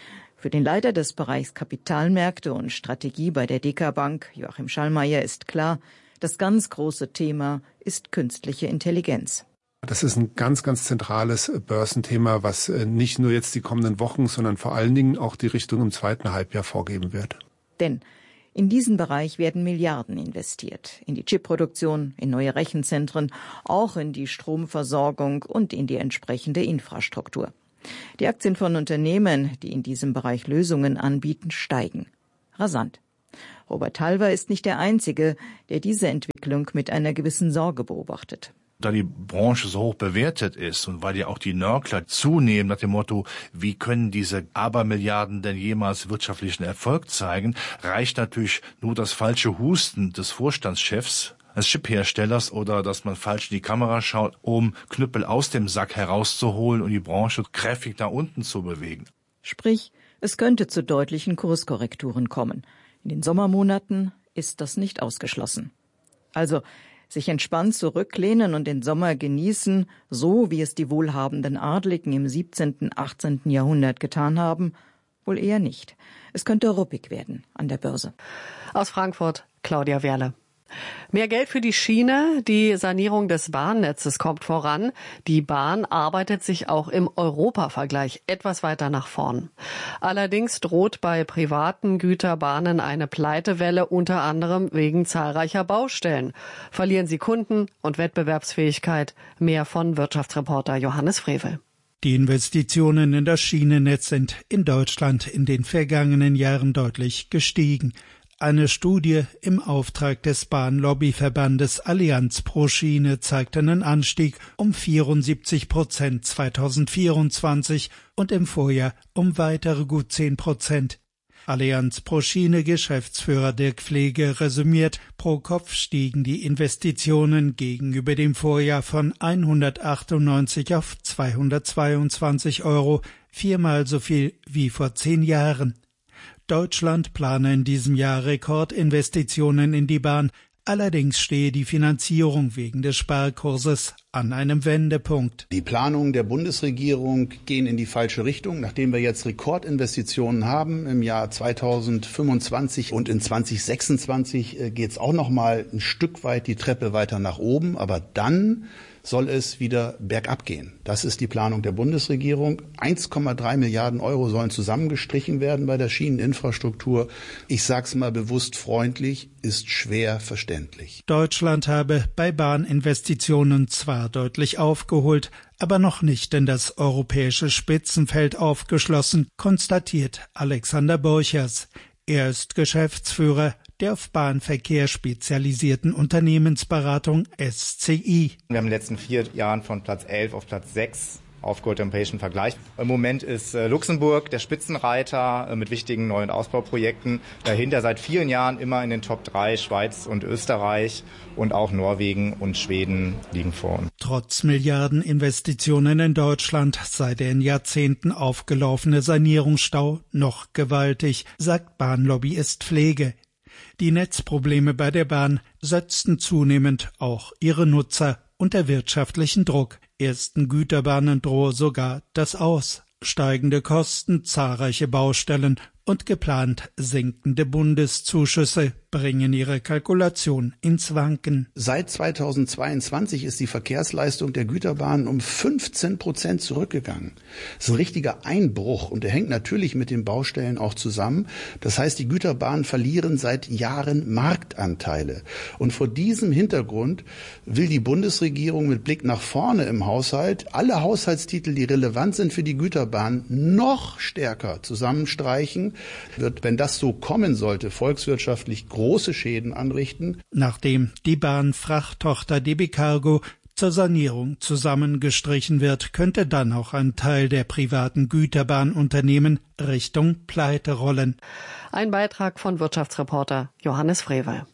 Für den Leiter des Bereichs Kapitalmärkte und Strategie bei der D K Bank, Joachim Schallmeier, ist klar, das ganz große Thema ist künstliche Intelligenz. Das ist ein ganz, ganz zentrales Börsenthema, was nicht nur jetzt die kommenden Wochen, sondern vor allen Dingen auch die Richtung im zweiten Halbjahr vorgeben wird. Denn in diesen Bereich werden Milliarden investiert. In die Chipproduktion, in neue Rechenzentren, auch in die Stromversorgung und in die entsprechende Infrastruktur. Die Aktien von Unternehmen, die in diesem Bereich Lösungen anbieten, steigen. Rasant. Robert Halver ist nicht der Einzige, der diese Entwicklung mit einer gewissen Sorge beobachtet. Da die Branche so hoch bewertet ist und weil ja auch die Nörgler zunehmen nach dem Motto, wie können diese Abermilliarden denn jemals wirtschaftlichen Erfolg zeigen, reicht natürlich nur das falsche Husten des Vorstandschefs, des Chipherstellers oder dass man falsch in die Kamera schaut, um Knüppel aus dem Sack herauszuholen und die Branche kräftig nach unten zu bewegen. Sprich, es könnte zu deutlichen Kurskorrekturen kommen. In den Sommermonaten ist das nicht ausgeschlossen. Also sich entspannt zurücklehnen und den Sommer genießen, so wie es die wohlhabenden Adligen im siebzehnten, achtzehnten Jahrhundert getan haben, wohl eher nicht. Es könnte ruppig werden an der Börse. Aus Frankfurt, Claudia Werle. Mehr Geld für die Schiene, die Sanierung des Bahnnetzes kommt voran. Die Bahn arbeitet sich auch im Europavergleich etwas weiter nach vorn. Allerdings droht bei privaten Güterbahnen eine Pleitewelle, unter anderem wegen zahlreicher Baustellen. Verlieren sie Kunden und Wettbewerbsfähigkeit. Mehr von Wirtschaftsreporter Johannes Frevel. Die Investitionen in das Schienennetz sind in Deutschland in den vergangenen Jahren deutlich gestiegen. Eine Studie im Auftrag des Bahnlobbyverbandes Allianz pro Schiene zeigt einen Anstieg um vierundsiebzig Prozent zweitausendvierundzwanzig und im Vorjahr um weitere gut zehn Prozent. Allianz pro Schiene Geschäftsführer Dirk Pflege resümiert, pro Kopf stiegen die Investitionen gegenüber dem Vorjahr von hundertachtundneunzig auf zweihundertzweiundzwanzig Euro, viermal so viel wie vor zehn Jahren. Deutschland plane in diesem Jahr Rekordinvestitionen in die Bahn. Allerdings stehe die Finanzierung wegen des Sparkurses an einem Wendepunkt. Die Planungen der Bundesregierung gehen in die falsche Richtung. Nachdem wir jetzt Rekordinvestitionen haben im Jahr zweitausendfünfundzwanzig und in zweitausendsechsundzwanzig geht es auch noch mal ein Stück weit die Treppe weiter nach oben. Aber dann soll es wieder bergab gehen. Das ist die Planung der Bundesregierung. eins Komma drei Milliarden Euro sollen zusammengestrichen werden bei der Schieneninfrastruktur. Ich sag's mal bewusst freundlich, ist schwer verständlich. Deutschland habe bei Bahninvestitionen zwar deutlich aufgeholt, aber noch nicht in das europäische Spitzenfeld aufgeschlossen, konstatiert Alexander Borchers. Er ist Geschäftsführer der auf Bahnverkehr spezialisierten Unternehmensberatung S C I. Wir haben in den letzten vier Jahren von Platz elf auf Platz sechs aufgeholt im europäischen Vergleich. Im Moment ist äh, Luxemburg der Spitzenreiter äh, mit wichtigen neuen Ausbauprojekten. Dahinter seit vielen Jahren immer in den Top drei Schweiz und Österreich und auch Norwegen und Schweden liegen vor uns. Trotz Milliardeninvestitionen in Deutschland sei der in Jahrzehnten aufgelaufene Sanierungsstau noch gewaltig, sagt Bahnlobbyist Pflege. Die Netzprobleme bei der Bahn setzten zunehmend auch ihre Nutzer unter wirtschaftlichen Druck. Ersten Güterbahnen drohe sogar das Aus. Steigende Kosten, zahlreiche Baustellen und geplant sinkende Bundeszuschüsse bringen ihre Kalkulation ins Wanken. Seit zweitausendzweiundzwanzig ist die Verkehrsleistung der Güterbahnen um fünfzehn Prozent zurückgegangen. Das ist ein richtiger Einbruch und der hängt natürlich mit den Baustellen auch zusammen. Das heißt, die Güterbahnen verlieren seit Jahren Marktanteile. Und vor diesem Hintergrund will die Bundesregierung mit Blick nach vorne im Haushalt alle Haushaltstitel, die relevant sind für die Güterbahn, noch stärker zusammenstreichen. Wird, wenn das so kommen sollte, volkswirtschaftlich große Schäden anrichten. Nachdem die Bahnfrachttochter D B Cargo zur Sanierung zusammengestrichen wird, könnte dann auch ein Teil der privaten Güterbahnunternehmen Richtung Pleite rollen. Ein Beitrag von Wirtschaftsreporter Johannes Frevel.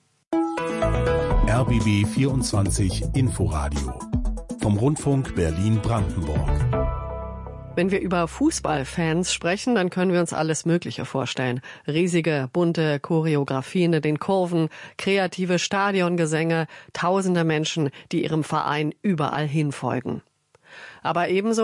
R B B vierundzwanzig Inforadio vom Rundfunk Berlin-Brandenburg. Wenn wir über Fußballfans sprechen, dann können wir uns alles Mögliche vorstellen. Riesige, bunte Choreografien in den Kurven, kreative Stadiongesänge, tausende Menschen, die ihrem Verein überall hinfolgen. Aber ebenso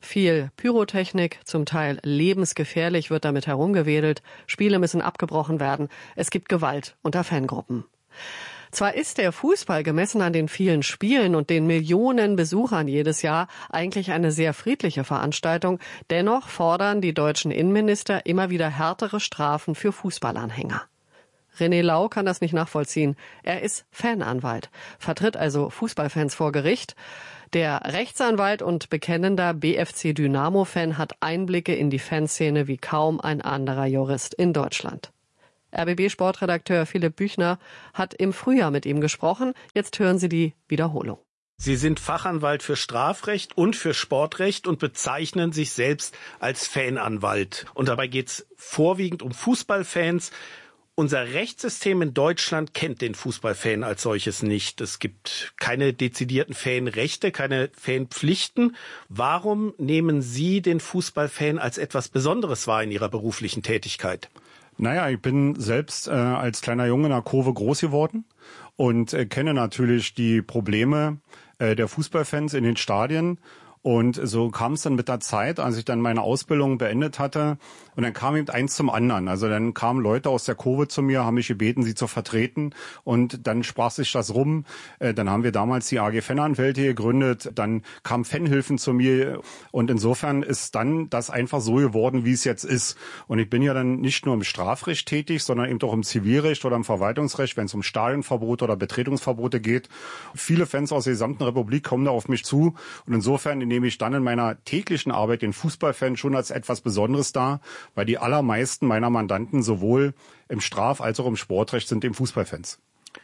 Viel Pyrotechnik, zum Teil lebensgefährlich, wird damit herumgewedelt. Spiele müssen abgebrochen werden. Es gibt Gewalt unter Fangruppen. Zwar ist der Fußball gemessen an den vielen Spielen und den Millionen Besuchern jedes Jahr eigentlich eine sehr friedliche Veranstaltung, dennoch fordern die deutschen Innenminister immer wieder härtere Strafen für Fußballanhänger. René Lau kann das nicht nachvollziehen. Er ist Fananwalt, vertritt also Fußballfans vor Gericht. Der Rechtsanwalt und bekennender B F C Dynamo-Fan hat Einblicke in die Fanszene wie kaum ein anderer Jurist in Deutschland. R B B-Sportredakteur Philipp Büchner hat im Frühjahr mit ihm gesprochen. Jetzt hören Sie die Wiederholung. Sie sind Fachanwalt für Strafrecht und für Sportrecht und bezeichnen sich selbst als Fananwalt. Und dabei geht es vorwiegend um Fußballfans. Unser Rechtssystem in Deutschland kennt den Fußballfan als solches nicht. Es gibt keine dezidierten Fanrechte, keine Fanpflichten. Warum nehmen Sie den Fußballfan als etwas Besonderes wahr in Ihrer beruflichen Tätigkeit? Naja, ich bin selbst äh, als kleiner Junge in der Kurve groß geworden und äh, kenne natürlich die Probleme äh, der Fußballfans in den Stadien. Und so kam es dann mit der Zeit, als ich dann meine Ausbildung beendet hatte. Und dann kam eben eins zum anderen. Also dann kamen Leute aus der Kurve zu mir, haben mich gebeten, sie zu vertreten. Und dann sprach sich das rum. Dann haben wir damals die A G Fananwälte gegründet. Dann kamen Fanhilfen zu mir. Und insofern ist dann das einfach so geworden, wie es jetzt ist. Und ich bin ja dann nicht nur im Strafrecht tätig, sondern eben auch im Zivilrecht oder im Verwaltungsrecht, wenn es um Stadionverbote oder Betretungsverbote geht. Viele Fans aus der gesamten Republik kommen da auf mich zu. Und insofern nehme ich dann in meiner täglichen Arbeit den Fußballfan schon als etwas Besonderes dar, weil die allermeisten meiner Mandanten sowohl im Straf- als auch im Sportrecht sind eben Fußballfans.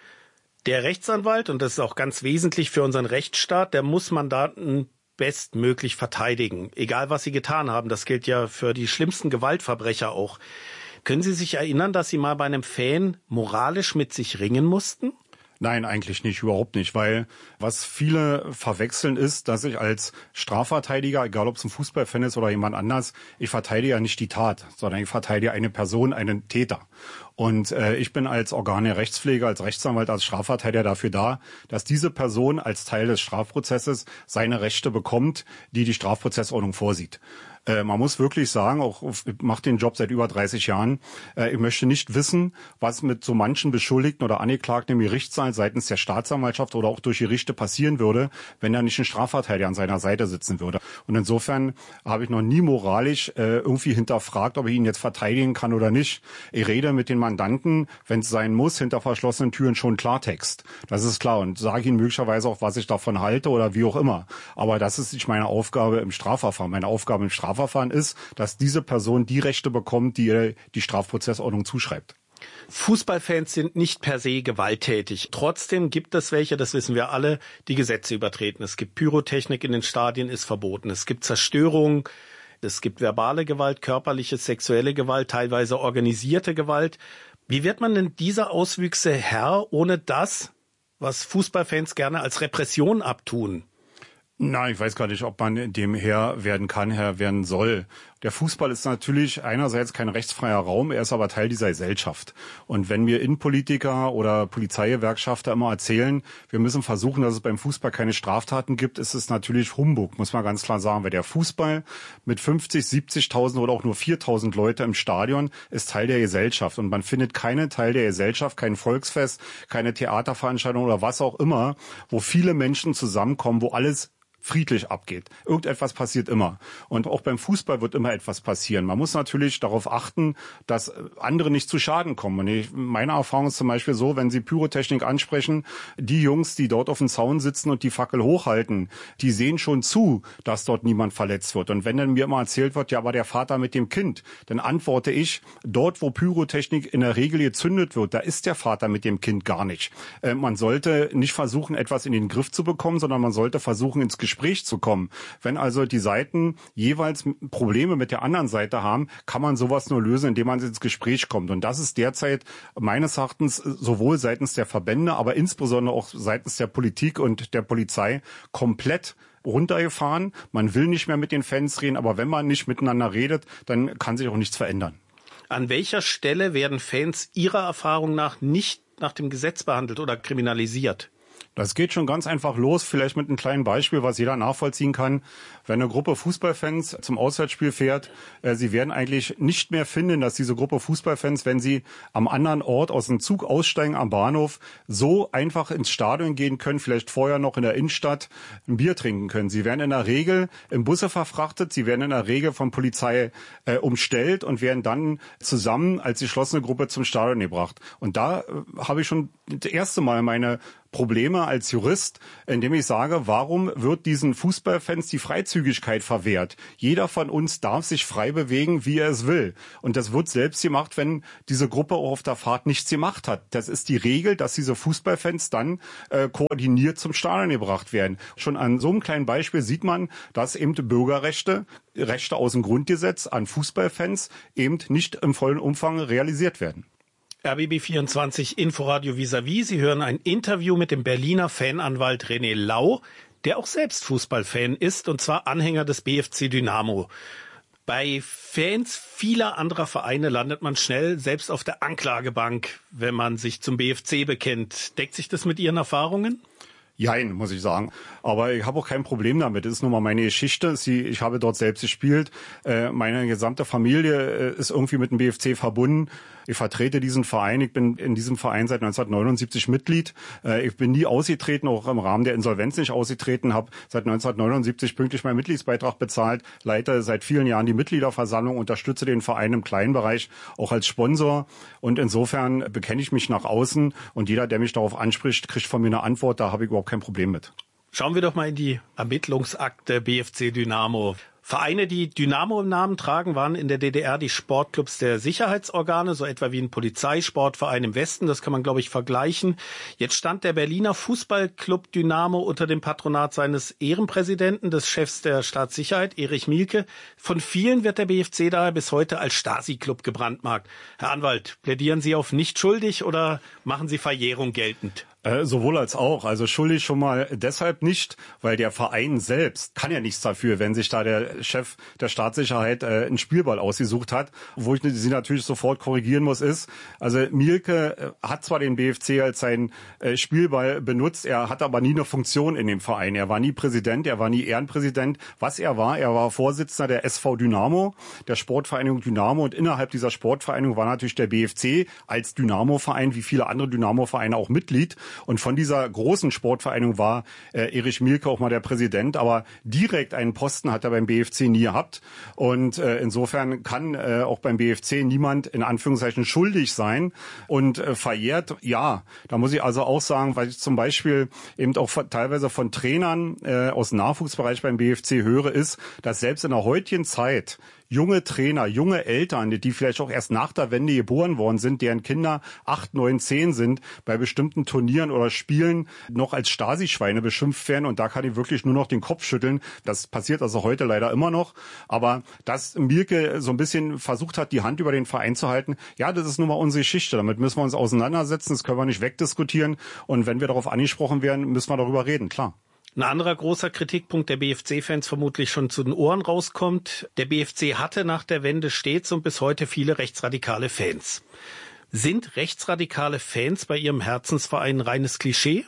Der Rechtsanwalt, und das ist auch ganz wesentlich für unseren Rechtsstaat, der muss Mandanten bestmöglich verteidigen, egal was sie getan haben. Das gilt ja für die schlimmsten Gewaltverbrecher auch. Können Sie sich erinnern, dass Sie mal bei einem Fan moralisch mit sich ringen mussten? Nein, eigentlich nicht, überhaupt nicht, weil was viele verwechseln ist, dass ich als Strafverteidiger, egal ob es ein Fußballfan ist oder jemand anders, ich verteidige ja nicht die Tat, sondern ich verteidige eine Person, einen Täter. Und äh, ich bin als Organ der Rechtspflege, als Rechtsanwalt, als Strafverteidiger dafür da, dass diese Person als Teil des Strafprozesses seine Rechte bekommt, die die Strafprozessordnung vorsieht. Äh, man muss wirklich sagen, auch ich mache den Job seit über dreißig Jahren, äh, ich möchte nicht wissen, was mit so manchen Beschuldigten oder Angeklagten im Gerichtssaal seitens der Staatsanwaltschaft oder auch durch Gerichte passieren würde, wenn da nicht ein Strafverteidiger an seiner Seite sitzen würde. Und insofern habe ich noch nie moralisch äh, irgendwie hinterfragt, ob ich ihn jetzt verteidigen kann oder nicht. Ich rede mit den Mandanten, wenn es sein muss, hinter verschlossenen Türen schon Klartext. Das ist klar und sage ihnen möglicherweise auch, was ich davon halte oder wie auch immer. Aber das ist nicht meine Aufgabe im Strafverfahren. Meine Aufgabe im Strafverfahren ist, dass diese Person die Rechte bekommt, die ihr die Strafprozessordnung zuschreibt. Fußballfans sind nicht per se gewalttätig. Trotzdem gibt es welche, das wissen wir alle, die Gesetze übertreten. Es gibt Pyrotechnik in den Stadien, ist verboten. Es gibt Zerstörung. Es gibt verbale Gewalt, körperliche, sexuelle Gewalt, teilweise organisierte Gewalt. Wie wird man denn dieser Auswüchse Herr, ohne das, was Fußballfans gerne als Repression abtun? Na, ich weiß gar nicht, ob man dem Herr werden kann, Herr werden soll. Der Fußball ist natürlich einerseits kein rechtsfreier Raum, er ist aber Teil dieser Gesellschaft. Und wenn mir Innenpolitiker oder Polizeigewerkschafter immer erzählen, wir müssen versuchen, dass es beim Fußball keine Straftaten gibt, ist es natürlich Humbug, muss man ganz klar sagen. Weil der Fußball mit fünfzig, siebzigtausend oder auch nur viertausend Leute im Stadion ist Teil der Gesellschaft. Und man findet keinen Teil der Gesellschaft, kein Volksfest, keine Theaterveranstaltung oder was auch immer, wo viele Menschen zusammenkommen, wo alles friedlich abgeht. Irgendetwas passiert immer. Und auch beim Fußball wird immer etwas passieren. Man muss natürlich darauf achten, dass andere nicht zu Schaden kommen. Und ich, meine Erfahrung ist zum Beispiel so, wenn Sie Pyrotechnik ansprechen, die Jungs, die dort auf dem Zaun sitzen und die Fackel hochhalten, die sehen schon zu, dass dort niemand verletzt wird. Und wenn dann mir immer erzählt wird, ja, aber der Vater mit dem Kind, dann antworte ich, dort, wo Pyrotechnik in der Regel gezündet wird, da ist der Vater mit dem Kind gar nicht. Äh, man sollte nicht versuchen, etwas in den Griff zu bekommen, sondern man sollte versuchen, ins Gespräch zu kommen. Wenn also die Seiten jeweils Probleme mit der anderen Seite haben, kann man sowas nur lösen, indem man ins Gespräch kommt. Und das ist derzeit meines Erachtens sowohl seitens der Verbände, aber insbesondere auch seitens der Politik und der Polizei komplett runtergefahren. Man will nicht mehr mit den Fans reden, aber wenn man nicht miteinander redet, dann kann sich auch nichts verändern. An welcher Stelle werden Fans Ihrer Erfahrung nach nicht nach dem Gesetz behandelt oder kriminalisiert? Das geht schon ganz einfach los, vielleicht mit einem kleinen Beispiel, was jeder nachvollziehen kann. Wenn eine Gruppe Fußballfans zum Auswärtsspiel fährt, äh, sie werden eigentlich nicht mehr finden, dass diese Gruppe Fußballfans, wenn sie am anderen Ort aus dem Zug aussteigen am Bahnhof, so einfach ins Stadion gehen können, vielleicht vorher noch in der Innenstadt ein Bier trinken können. Sie werden in der Regel in Busse verfrachtet, sie werden in der Regel von Polizei äh, umstellt und werden dann zusammen als geschlossene Gruppe zum Stadion gebracht. Und da äh, habe ich schon das erste Mal meine Probleme als Jurist, indem ich sage, warum wird diesen Fußballfans die Freizügigkeit verwehrt? Jeder von uns darf sich frei bewegen, wie er es will. Und das wird selbst gemacht, wenn diese Gruppe auch auf der Fahrt nichts gemacht hat. Das ist die Regel, dass diese Fußballfans dann äh, koordiniert zum Stadion gebracht werden. Schon an so einem kleinen Beispiel sieht man, dass eben Bürgerrechte, Rechte aus dem Grundgesetz an Fußballfans eben nicht im vollen Umfang realisiert werden. R B B vierundzwanzig Inforadio vis-à-vis. Sie hören ein Interview mit dem Berliner Fananwalt René Lau, der auch selbst Fußballfan ist, und zwar Anhänger des B F C Dynamo. Bei Fans vieler anderer Vereine landet man schnell selbst auf der Anklagebank, wenn man sich zum B F C bekennt. Deckt sich das mit Ihren Erfahrungen? Jein, muss ich sagen. Aber ich habe auch kein Problem damit. Das ist nun mal meine Geschichte. Ich habe dort selbst gespielt. Meine gesamte Familie ist irgendwie mit dem B F C verbunden. Ich vertrete diesen Verein. Ich bin in diesem Verein seit neunzehnhundertneunundsiebzig Mitglied. Ich bin nie ausgetreten, auch im Rahmen der Insolvenz nicht ausgetreten. Habe seit neunzehnhundertneunundsiebzig pünktlich meinen Mitgliedsbeitrag bezahlt. Leite seit vielen Jahren die Mitgliederversammlung, unterstütze den Verein im kleinen Bereich auch als Sponsor. Und insofern bekenne ich mich nach außen. Und jeder, der mich darauf anspricht, kriegt von mir eine Antwort. Da habe ich überhaupt kein Problem mit. Schauen wir doch mal in die Ermittlungsakte B F C Dynamo. Vereine, die Dynamo im Namen tragen, waren in der D D R die Sportclubs der Sicherheitsorgane, so etwa wie ein Polizeisportverein im Westen. Das kann man, glaube ich, vergleichen. Jetzt stand der Berliner Fußballclub Dynamo unter dem Patronat seines Ehrenpräsidenten, des Chefs der Staatssicherheit, Erich Mielke. Von vielen wird der B F C daher bis heute als Stasi-Club gebrandmarkt. Herr Anwalt, plädieren Sie auf nicht schuldig oder machen Sie Verjährung geltend? Äh, sowohl als auch. Also schuldig schon mal deshalb nicht, weil der Verein selbst kann ja nichts dafür, wenn sich da der Chef der Staatssicherheit äh, einen Spielball ausgesucht hat. Wo ich sie natürlich sofort korrigieren muss, ist, also Mielke äh, hat zwar den B F C als seinen äh, Spielball benutzt, er hat aber nie eine Funktion in dem Verein. Er war nie Präsident, er war nie Ehrenpräsident. Was er war, er war Vorsitzender der S V Dynamo, der Sportvereinigung Dynamo, und innerhalb dieser Sportvereinigung war natürlich der B F C als Dynamo-Verein, wie viele andere Dynamo-Vereine, auch Mitglied. Und von dieser großen Sportvereinigung war äh, Erich Mielke auch mal der Präsident, aber direkt einen Posten hat er beim B F C nie gehabt. Und äh, insofern kann äh, auch beim B F C niemand in Anführungszeichen schuldig sein und äh, verjährt. Ja, da muss ich also auch sagen, weil ich zum Beispiel eben auch von, teilweise von Trainern äh, aus dem Nachwuchsbereich beim B F C höre, ist, dass selbst in der heutigen Zeit junge Trainer, junge Eltern, die vielleicht auch erst nach der Wende geboren worden sind, deren Kinder acht, neun, zehn sind, bei bestimmten Turnieren oder Spielen noch als Stasi-Schweine beschimpft werden. Und da kann ich wirklich nur noch den Kopf schütteln. Das passiert also heute leider immer noch. Aber dass Mielke so ein bisschen versucht hat, die Hand über den Verein zu halten, ja, das ist nun mal unsere Geschichte. Damit müssen wir uns auseinandersetzen. Das können wir nicht wegdiskutieren. Und wenn wir darauf angesprochen werden, müssen wir darüber reden, klar. Ein anderer großer Kritikpunkt der B F C-Fans vermutlich schon zu den Ohren rauskommt: Der B F C hatte nach der Wende stets und bis heute viele rechtsradikale Fans. Sind rechtsradikale Fans bei Ihrem Herzensverein reines Klischee?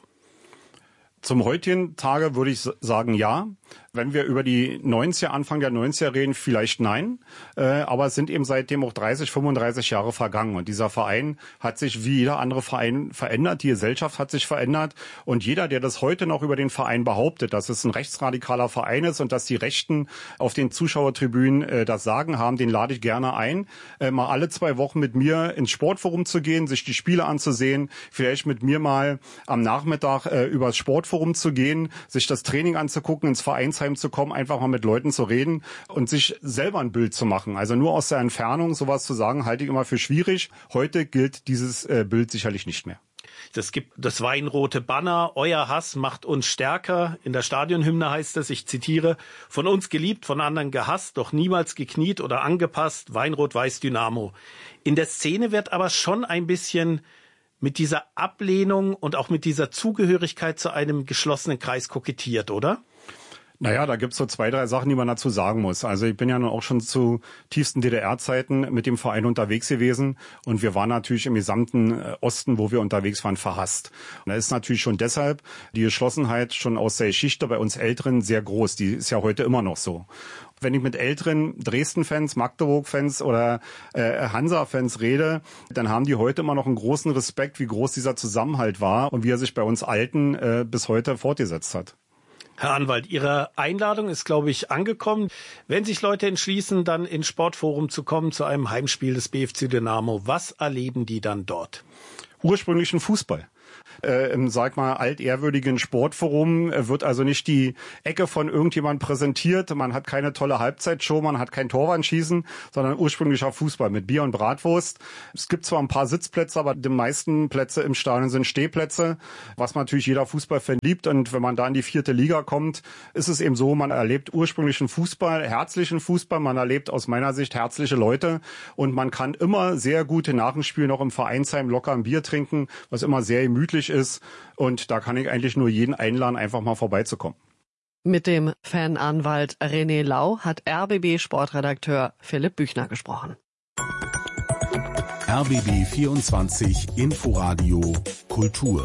Zum heutigen Tage würde ich sagen, ja. Wenn wir über die neunziger, Anfang der neunziger reden, vielleicht nein. Äh, aber es sind eben seitdem auch dreißig, fünfunddreißig Jahre vergangen. Und dieser Verein hat sich wie jeder andere Verein verändert. Die Gesellschaft hat sich verändert. Und jeder, der das heute noch über den Verein behauptet, dass es ein rechtsradikaler Verein ist und dass die Rechten auf den Zuschauertribünen äh, das Sagen haben, den lade ich gerne ein, äh, mal alle zwei Wochen mit mir ins Sportforum zu gehen, sich die Spiele anzusehen, vielleicht mit mir mal am Nachmittag äh, übers Sportforum zu gehen, sich das Training anzugucken, ins Vereinsheim zu kommen, einfach mal mit Leuten zu reden und sich selber ein Bild zu machen. Also nur aus der Entfernung sowas zu sagen, halte ich immer für schwierig. Heute gilt dieses äh, Bild sicherlich nicht mehr. Es gibt das weinrote Banner: Euer Hass macht uns stärker. In der Stadionhymne heißt es, ich zitiere: Von uns geliebt, von anderen gehasst, doch niemals gekniet oder angepasst. Weinrot-Weiß Dynamo. In der Szene wird aber schon ein bisschen mit dieser Ablehnung und auch mit dieser Zugehörigkeit zu einem geschlossenen Kreis kokettiert, oder? Naja, da gibt's so zwei, drei Sachen, die man dazu sagen muss. Also ich bin ja nun auch schon zu tiefsten D D R-Zeiten mit dem Verein unterwegs gewesen und wir waren natürlich im gesamten Osten, wo wir unterwegs waren, verhasst. Und da ist natürlich schon deshalb die Geschlossenheit schon aus der Geschichte bei uns Älteren sehr groß. Die ist ja heute immer noch so. Wenn ich mit älteren Dresden-Fans, Magdeburg-Fans oder äh, Hansa-Fans rede, dann haben die heute immer noch einen großen Respekt, wie groß dieser Zusammenhalt war und wie er sich bei uns Alten äh, bis heute fortgesetzt hat. Herr Anwalt, Ihre Einladung ist, glaube ich, angekommen. Wenn sich Leute entschließen, dann ins Sportforum zu kommen, zu einem Heimspiel des B F C Dynamo, was erleben die dann dort? Ursprünglichen Fußball. Äh, im, sag mal, altehrwürdigen Sportforum wird also nicht die Ecke von irgendjemand präsentiert. Man hat keine tolle Halbzeitshow, man hat kein Torwandschießen, sondern ursprünglicher Fußball mit Bier und Bratwurst. Es gibt zwar ein paar Sitzplätze, aber die meisten Plätze im Stadion sind Stehplätze, was natürlich jeder Fußballfan liebt. Und wenn man da in die vierte Liga kommt, ist es eben so, man erlebt ursprünglichen Fußball, herzlichen Fußball, man erlebt aus meiner Sicht herzliche Leute und man kann immer sehr gute nach dem Spiel noch im Vereinsheim locker ein Bier trinken, was immer sehr gemütlich ist und da kann ich eigentlich nur jeden einladen, einfach mal vorbeizukommen. Mit dem Fananwalt René Lau hat R B B-Sportredakteur Philipp Büchner gesprochen. R B B vierundzwanzig Inforadio Kultur.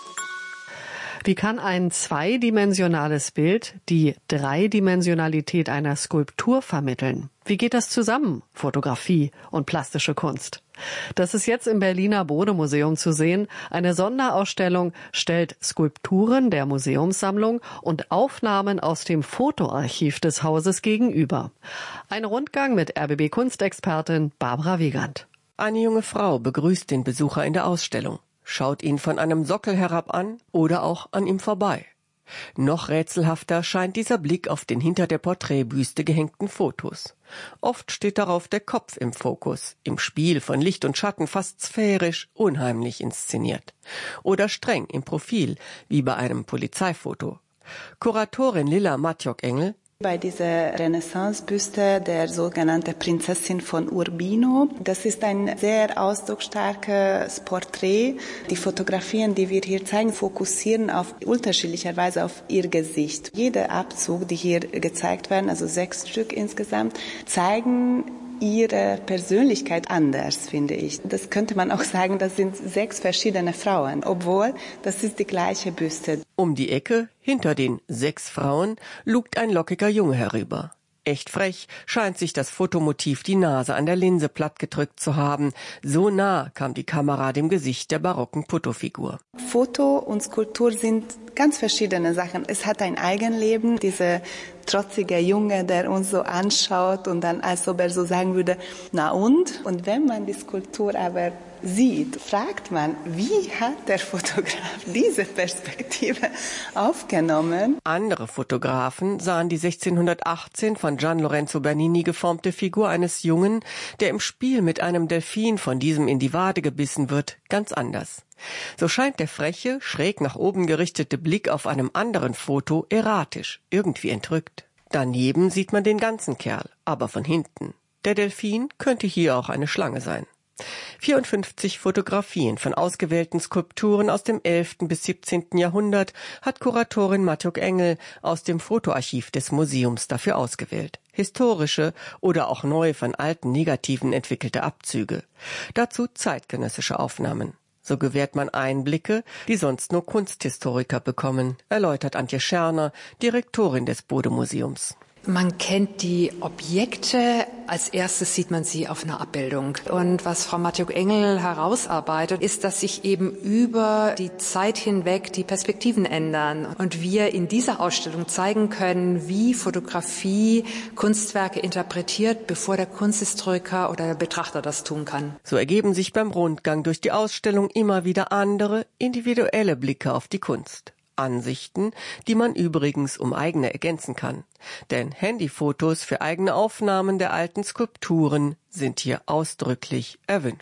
Wie kann ein zweidimensionales Bild die Dreidimensionalität einer Skulptur vermitteln? Wie geht das zusammen, Fotografie und plastische Kunst? Das ist jetzt im Berliner Bode-Museum zu sehen. Eine Sonderausstellung stellt Skulpturen der Museumssammlung und Aufnahmen aus dem Fotoarchiv des Hauses gegenüber. Ein Rundgang mit R B B-Kunstexpertin Barbara Wiegand. Eine junge Frau begrüßt den Besucher in der Ausstellung, schaut ihn von einem Sockel herab an oder auch an ihm vorbei. Noch rätselhafter scheint dieser Blick auf den hinter der Porträtbüste gehängten Fotos. Oft steht darauf der Kopf im Fokus, im Spiel von Licht und Schatten fast sphärisch, unheimlich inszeniert. Oder streng im Profil, wie bei einem Polizeifoto. Kuratorin Lilla Matjok-Engel: Bei dieser Renaissance-Büste der sogenannten Prinzessin von Urbino, das ist ein sehr ausdrucksstarkes Porträt. Die Fotografien, die wir hier zeigen, fokussieren auf unterschiedlicherweise auf ihr Gesicht. Jeder Abzug, die hier gezeigt werden, also sechs Stück insgesamt, zeigen ihre Persönlichkeit anders, finde ich. Das könnte man auch sagen, das sind sechs verschiedene Frauen, obwohl das ist die gleiche Büste. Um die Ecke, hinter den sechs Frauen, lugt ein lockiger Junge herüber. Echt frech scheint sich das Fotomotiv die Nase an der Linse plattgedrückt zu haben. So nah kam die Kamera dem Gesicht der barocken Putto-Figur. Foto und Skulptur sind ganz verschiedene Sachen. Es hat ein Eigenleben, dieser trotzige Junge, der uns so anschaut und dann, als ob er so sagen würde, na und? Und wenn man die Skulptur aber sieht, fragt man, wie hat der Fotograf diese Perspektive aufgenommen? Andere Fotografen sahen die sechzehnhundertachtzehn von Gian Lorenzo Bernini geformte Figur eines Jungen, der im Spiel mit einem Delfin von diesem in die Wade gebissen wird, ganz anders. So scheint der freche, schräg nach oben gerichtete Blick auf einem anderen Foto erratisch, irgendwie entrückt. Daneben sieht man den ganzen Kerl, aber von hinten. Der Delfin könnte hier auch eine Schlange sein. vierundfünfzig Fotografien von ausgewählten Skulpturen aus dem elften bis siebzehnten Jahrhundert hat Kuratorin Matjok-Engel aus dem Fotoarchiv des Museums dafür ausgewählt. Historische oder auch neu von alten Negativen entwickelte Abzüge. Dazu zeitgenössische Aufnahmen. So gewährt man Einblicke, die sonst nur Kunsthistoriker bekommen, erläutert Antje Scherner, Direktorin des Bode-Museums. Man kennt die Objekte, als erstes sieht man sie auf einer Abbildung. Und was Frau Matjok-Engel herausarbeitet, ist, dass sich eben über die Zeit hinweg die Perspektiven ändern. Und wir in dieser Ausstellung zeigen können, wie Fotografie Kunstwerke interpretiert, bevor der Kunsthistoriker oder der Betrachter das tun kann. So ergeben sich beim Rundgang durch die Ausstellung immer wieder andere, individuelle Blicke auf die Kunst. Ansichten, die man übrigens um eigene ergänzen kann. Denn Handyfotos für eigene Aufnahmen der alten Skulpturen sind hier ausdrücklich erwünscht.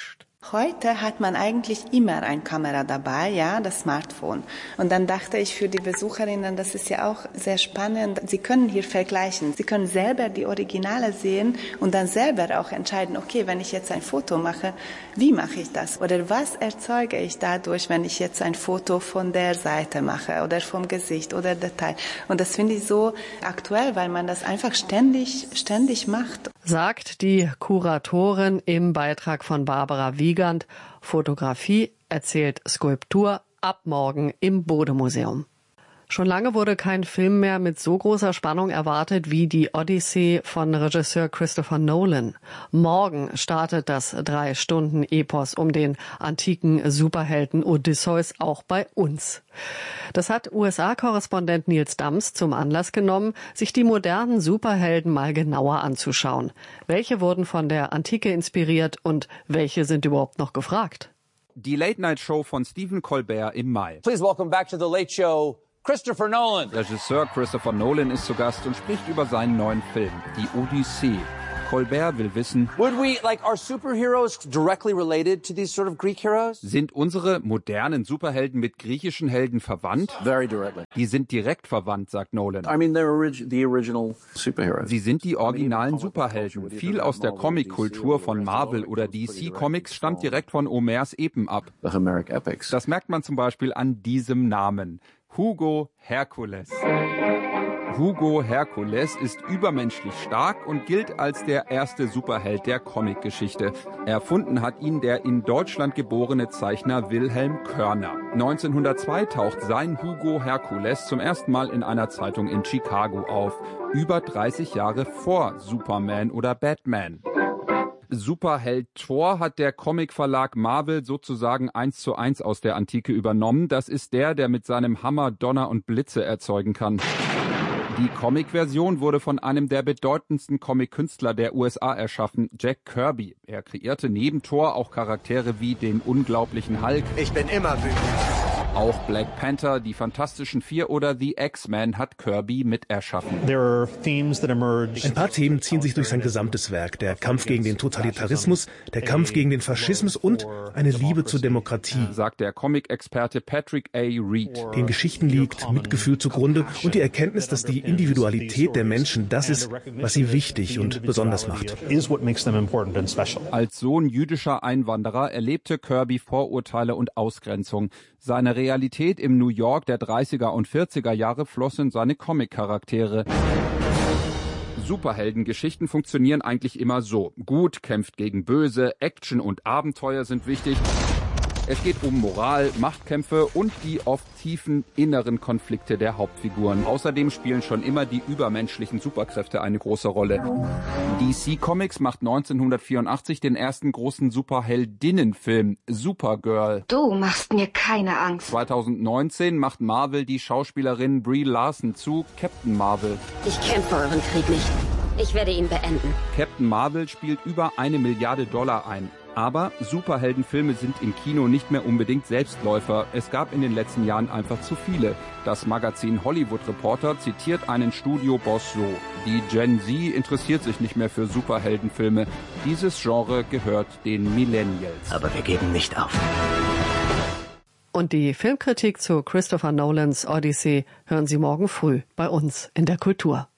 Heute hat man eigentlich immer eine Kamera dabei, ja, das Smartphone. Und dann dachte ich für die Besucherinnen, das ist ja auch sehr spannend. Sie können hier vergleichen. Sie können selber die Originale sehen und dann selber auch entscheiden, okay, wenn ich jetzt ein Foto mache, wie mache ich das? Oder was erzeuge ich dadurch, wenn ich jetzt ein Foto von der Seite mache oder vom Gesicht oder Detail? Und das finde ich so aktuell, weil man das einfach ständig, ständig macht. Sagt die Kuratorin im Beitrag von Barbara Wiegand. Fotografie erzählt Skulptur ab morgen im Bode-Museum. Schon lange wurde kein Film mehr mit so großer Spannung erwartet wie die Odyssee von Regisseur Christopher Nolan. Morgen startet das Drei-Stunden-Epos um den antiken Superhelden Odysseus auch bei uns. Das hat U S A-Korrespondent Nils Dams zum Anlass genommen, sich die modernen Superhelden mal genauer anzuschauen. Welche wurden von der Antike inspiriert und welche sind überhaupt noch gefragt? Die Late-Night-Show von Stephen Colbert im Mai. Please welcome back to the Late Show, Christopher Nolan. Regisseur Christopher Nolan ist zu Gast und spricht über seinen neuen Film, die Odyssee. Colbert will wissen, Would we, like, are superheroes directly related to these sort of Greek heroes? Sind unsere modernen Superhelden mit griechischen Helden verwandt? Very directly. Die sind direkt verwandt, sagt Nolan. I mean, they're orig- the original superheroes. Sie sind die originalen Superhelden. Viel aus der Comic-Kultur von Marvel oder D C Comics stammt direkt von Homers Epen ab. The Homeric Epics. Das merkt man zum Beispiel an diesem Namen. Hugo Hercules. Hugo Hercules ist übermenschlich stark und gilt als der erste Superheld der Comicgeschichte. Erfunden hat ihn der in Deutschland geborene Zeichner Wilhelm Körner. neunzehnhundertzwei taucht sein Hugo Hercules zum ersten Mal in einer Zeitung in Chicago auf. Über dreißig Jahre vor Superman oder Batman. Superheld Thor hat der Comicverlag Marvel sozusagen eins zu eins aus der Antike übernommen. Das ist der, der mit seinem Hammer Donner und Blitze erzeugen kann. Die Comic-Version wurde von einem der bedeutendsten Comic-Künstler der U S A erschaffen, Jack Kirby. Er kreierte neben Thor auch Charaktere wie den unglaublichen Hulk. Ich bin immer wütend. Auch Black Panther, die Fantastischen Vier oder The X-Men hat Kirby mit erschaffen. Ein paar Themen ziehen sich durch sein gesamtes Werk. Der Kampf gegen den Totalitarismus, der Kampf gegen den Faschismus und eine Liebe zur Demokratie. Sagt der Comic-Experte Patrick A. Reed. Den Geschichten liegt Mitgefühl zugrunde und die Erkenntnis, dass die Individualität der Menschen das ist, was sie wichtig und besonders macht. Als Sohn jüdischer Einwanderer erlebte Kirby Vorurteile und Ausgrenzung. Seine Realität im New York der dreißiger und vierziger Jahre floss in seine Comic-Charaktere. Superheldengeschichten funktionieren eigentlich immer so. Gut kämpft gegen Böse, Action und Abenteuer sind wichtig. Es geht um Moral, Machtkämpfe und die oft tiefen inneren Konflikte der Hauptfiguren. Außerdem spielen schon immer die übermenschlichen Superkräfte eine große Rolle. D C Comics macht neunzehnhundertvierundachtzig den ersten großen Superheldinnenfilm, Supergirl. Du machst mir keine Angst. zweitausendneunzehn macht Marvel die Schauspielerin Brie Larson zu Captain Marvel. Ich kämpfe euren Krieg nicht. Ich werde ihn beenden. Captain Marvel spielt über eine Milliarde Dollar ein. Aber Superheldenfilme sind im Kino nicht mehr unbedingt Selbstläufer. Es gab in den letzten Jahren einfach zu viele. Das Magazin Hollywood Reporter zitiert einen Studioboss so: Die Gen Z interessiert sich nicht mehr für Superheldenfilme. Dieses Genre gehört den Millennials. Aber wir geben nicht auf. Und die Filmkritik zu Christopher Nolans Odyssey hören Sie morgen früh bei uns in der Kultur.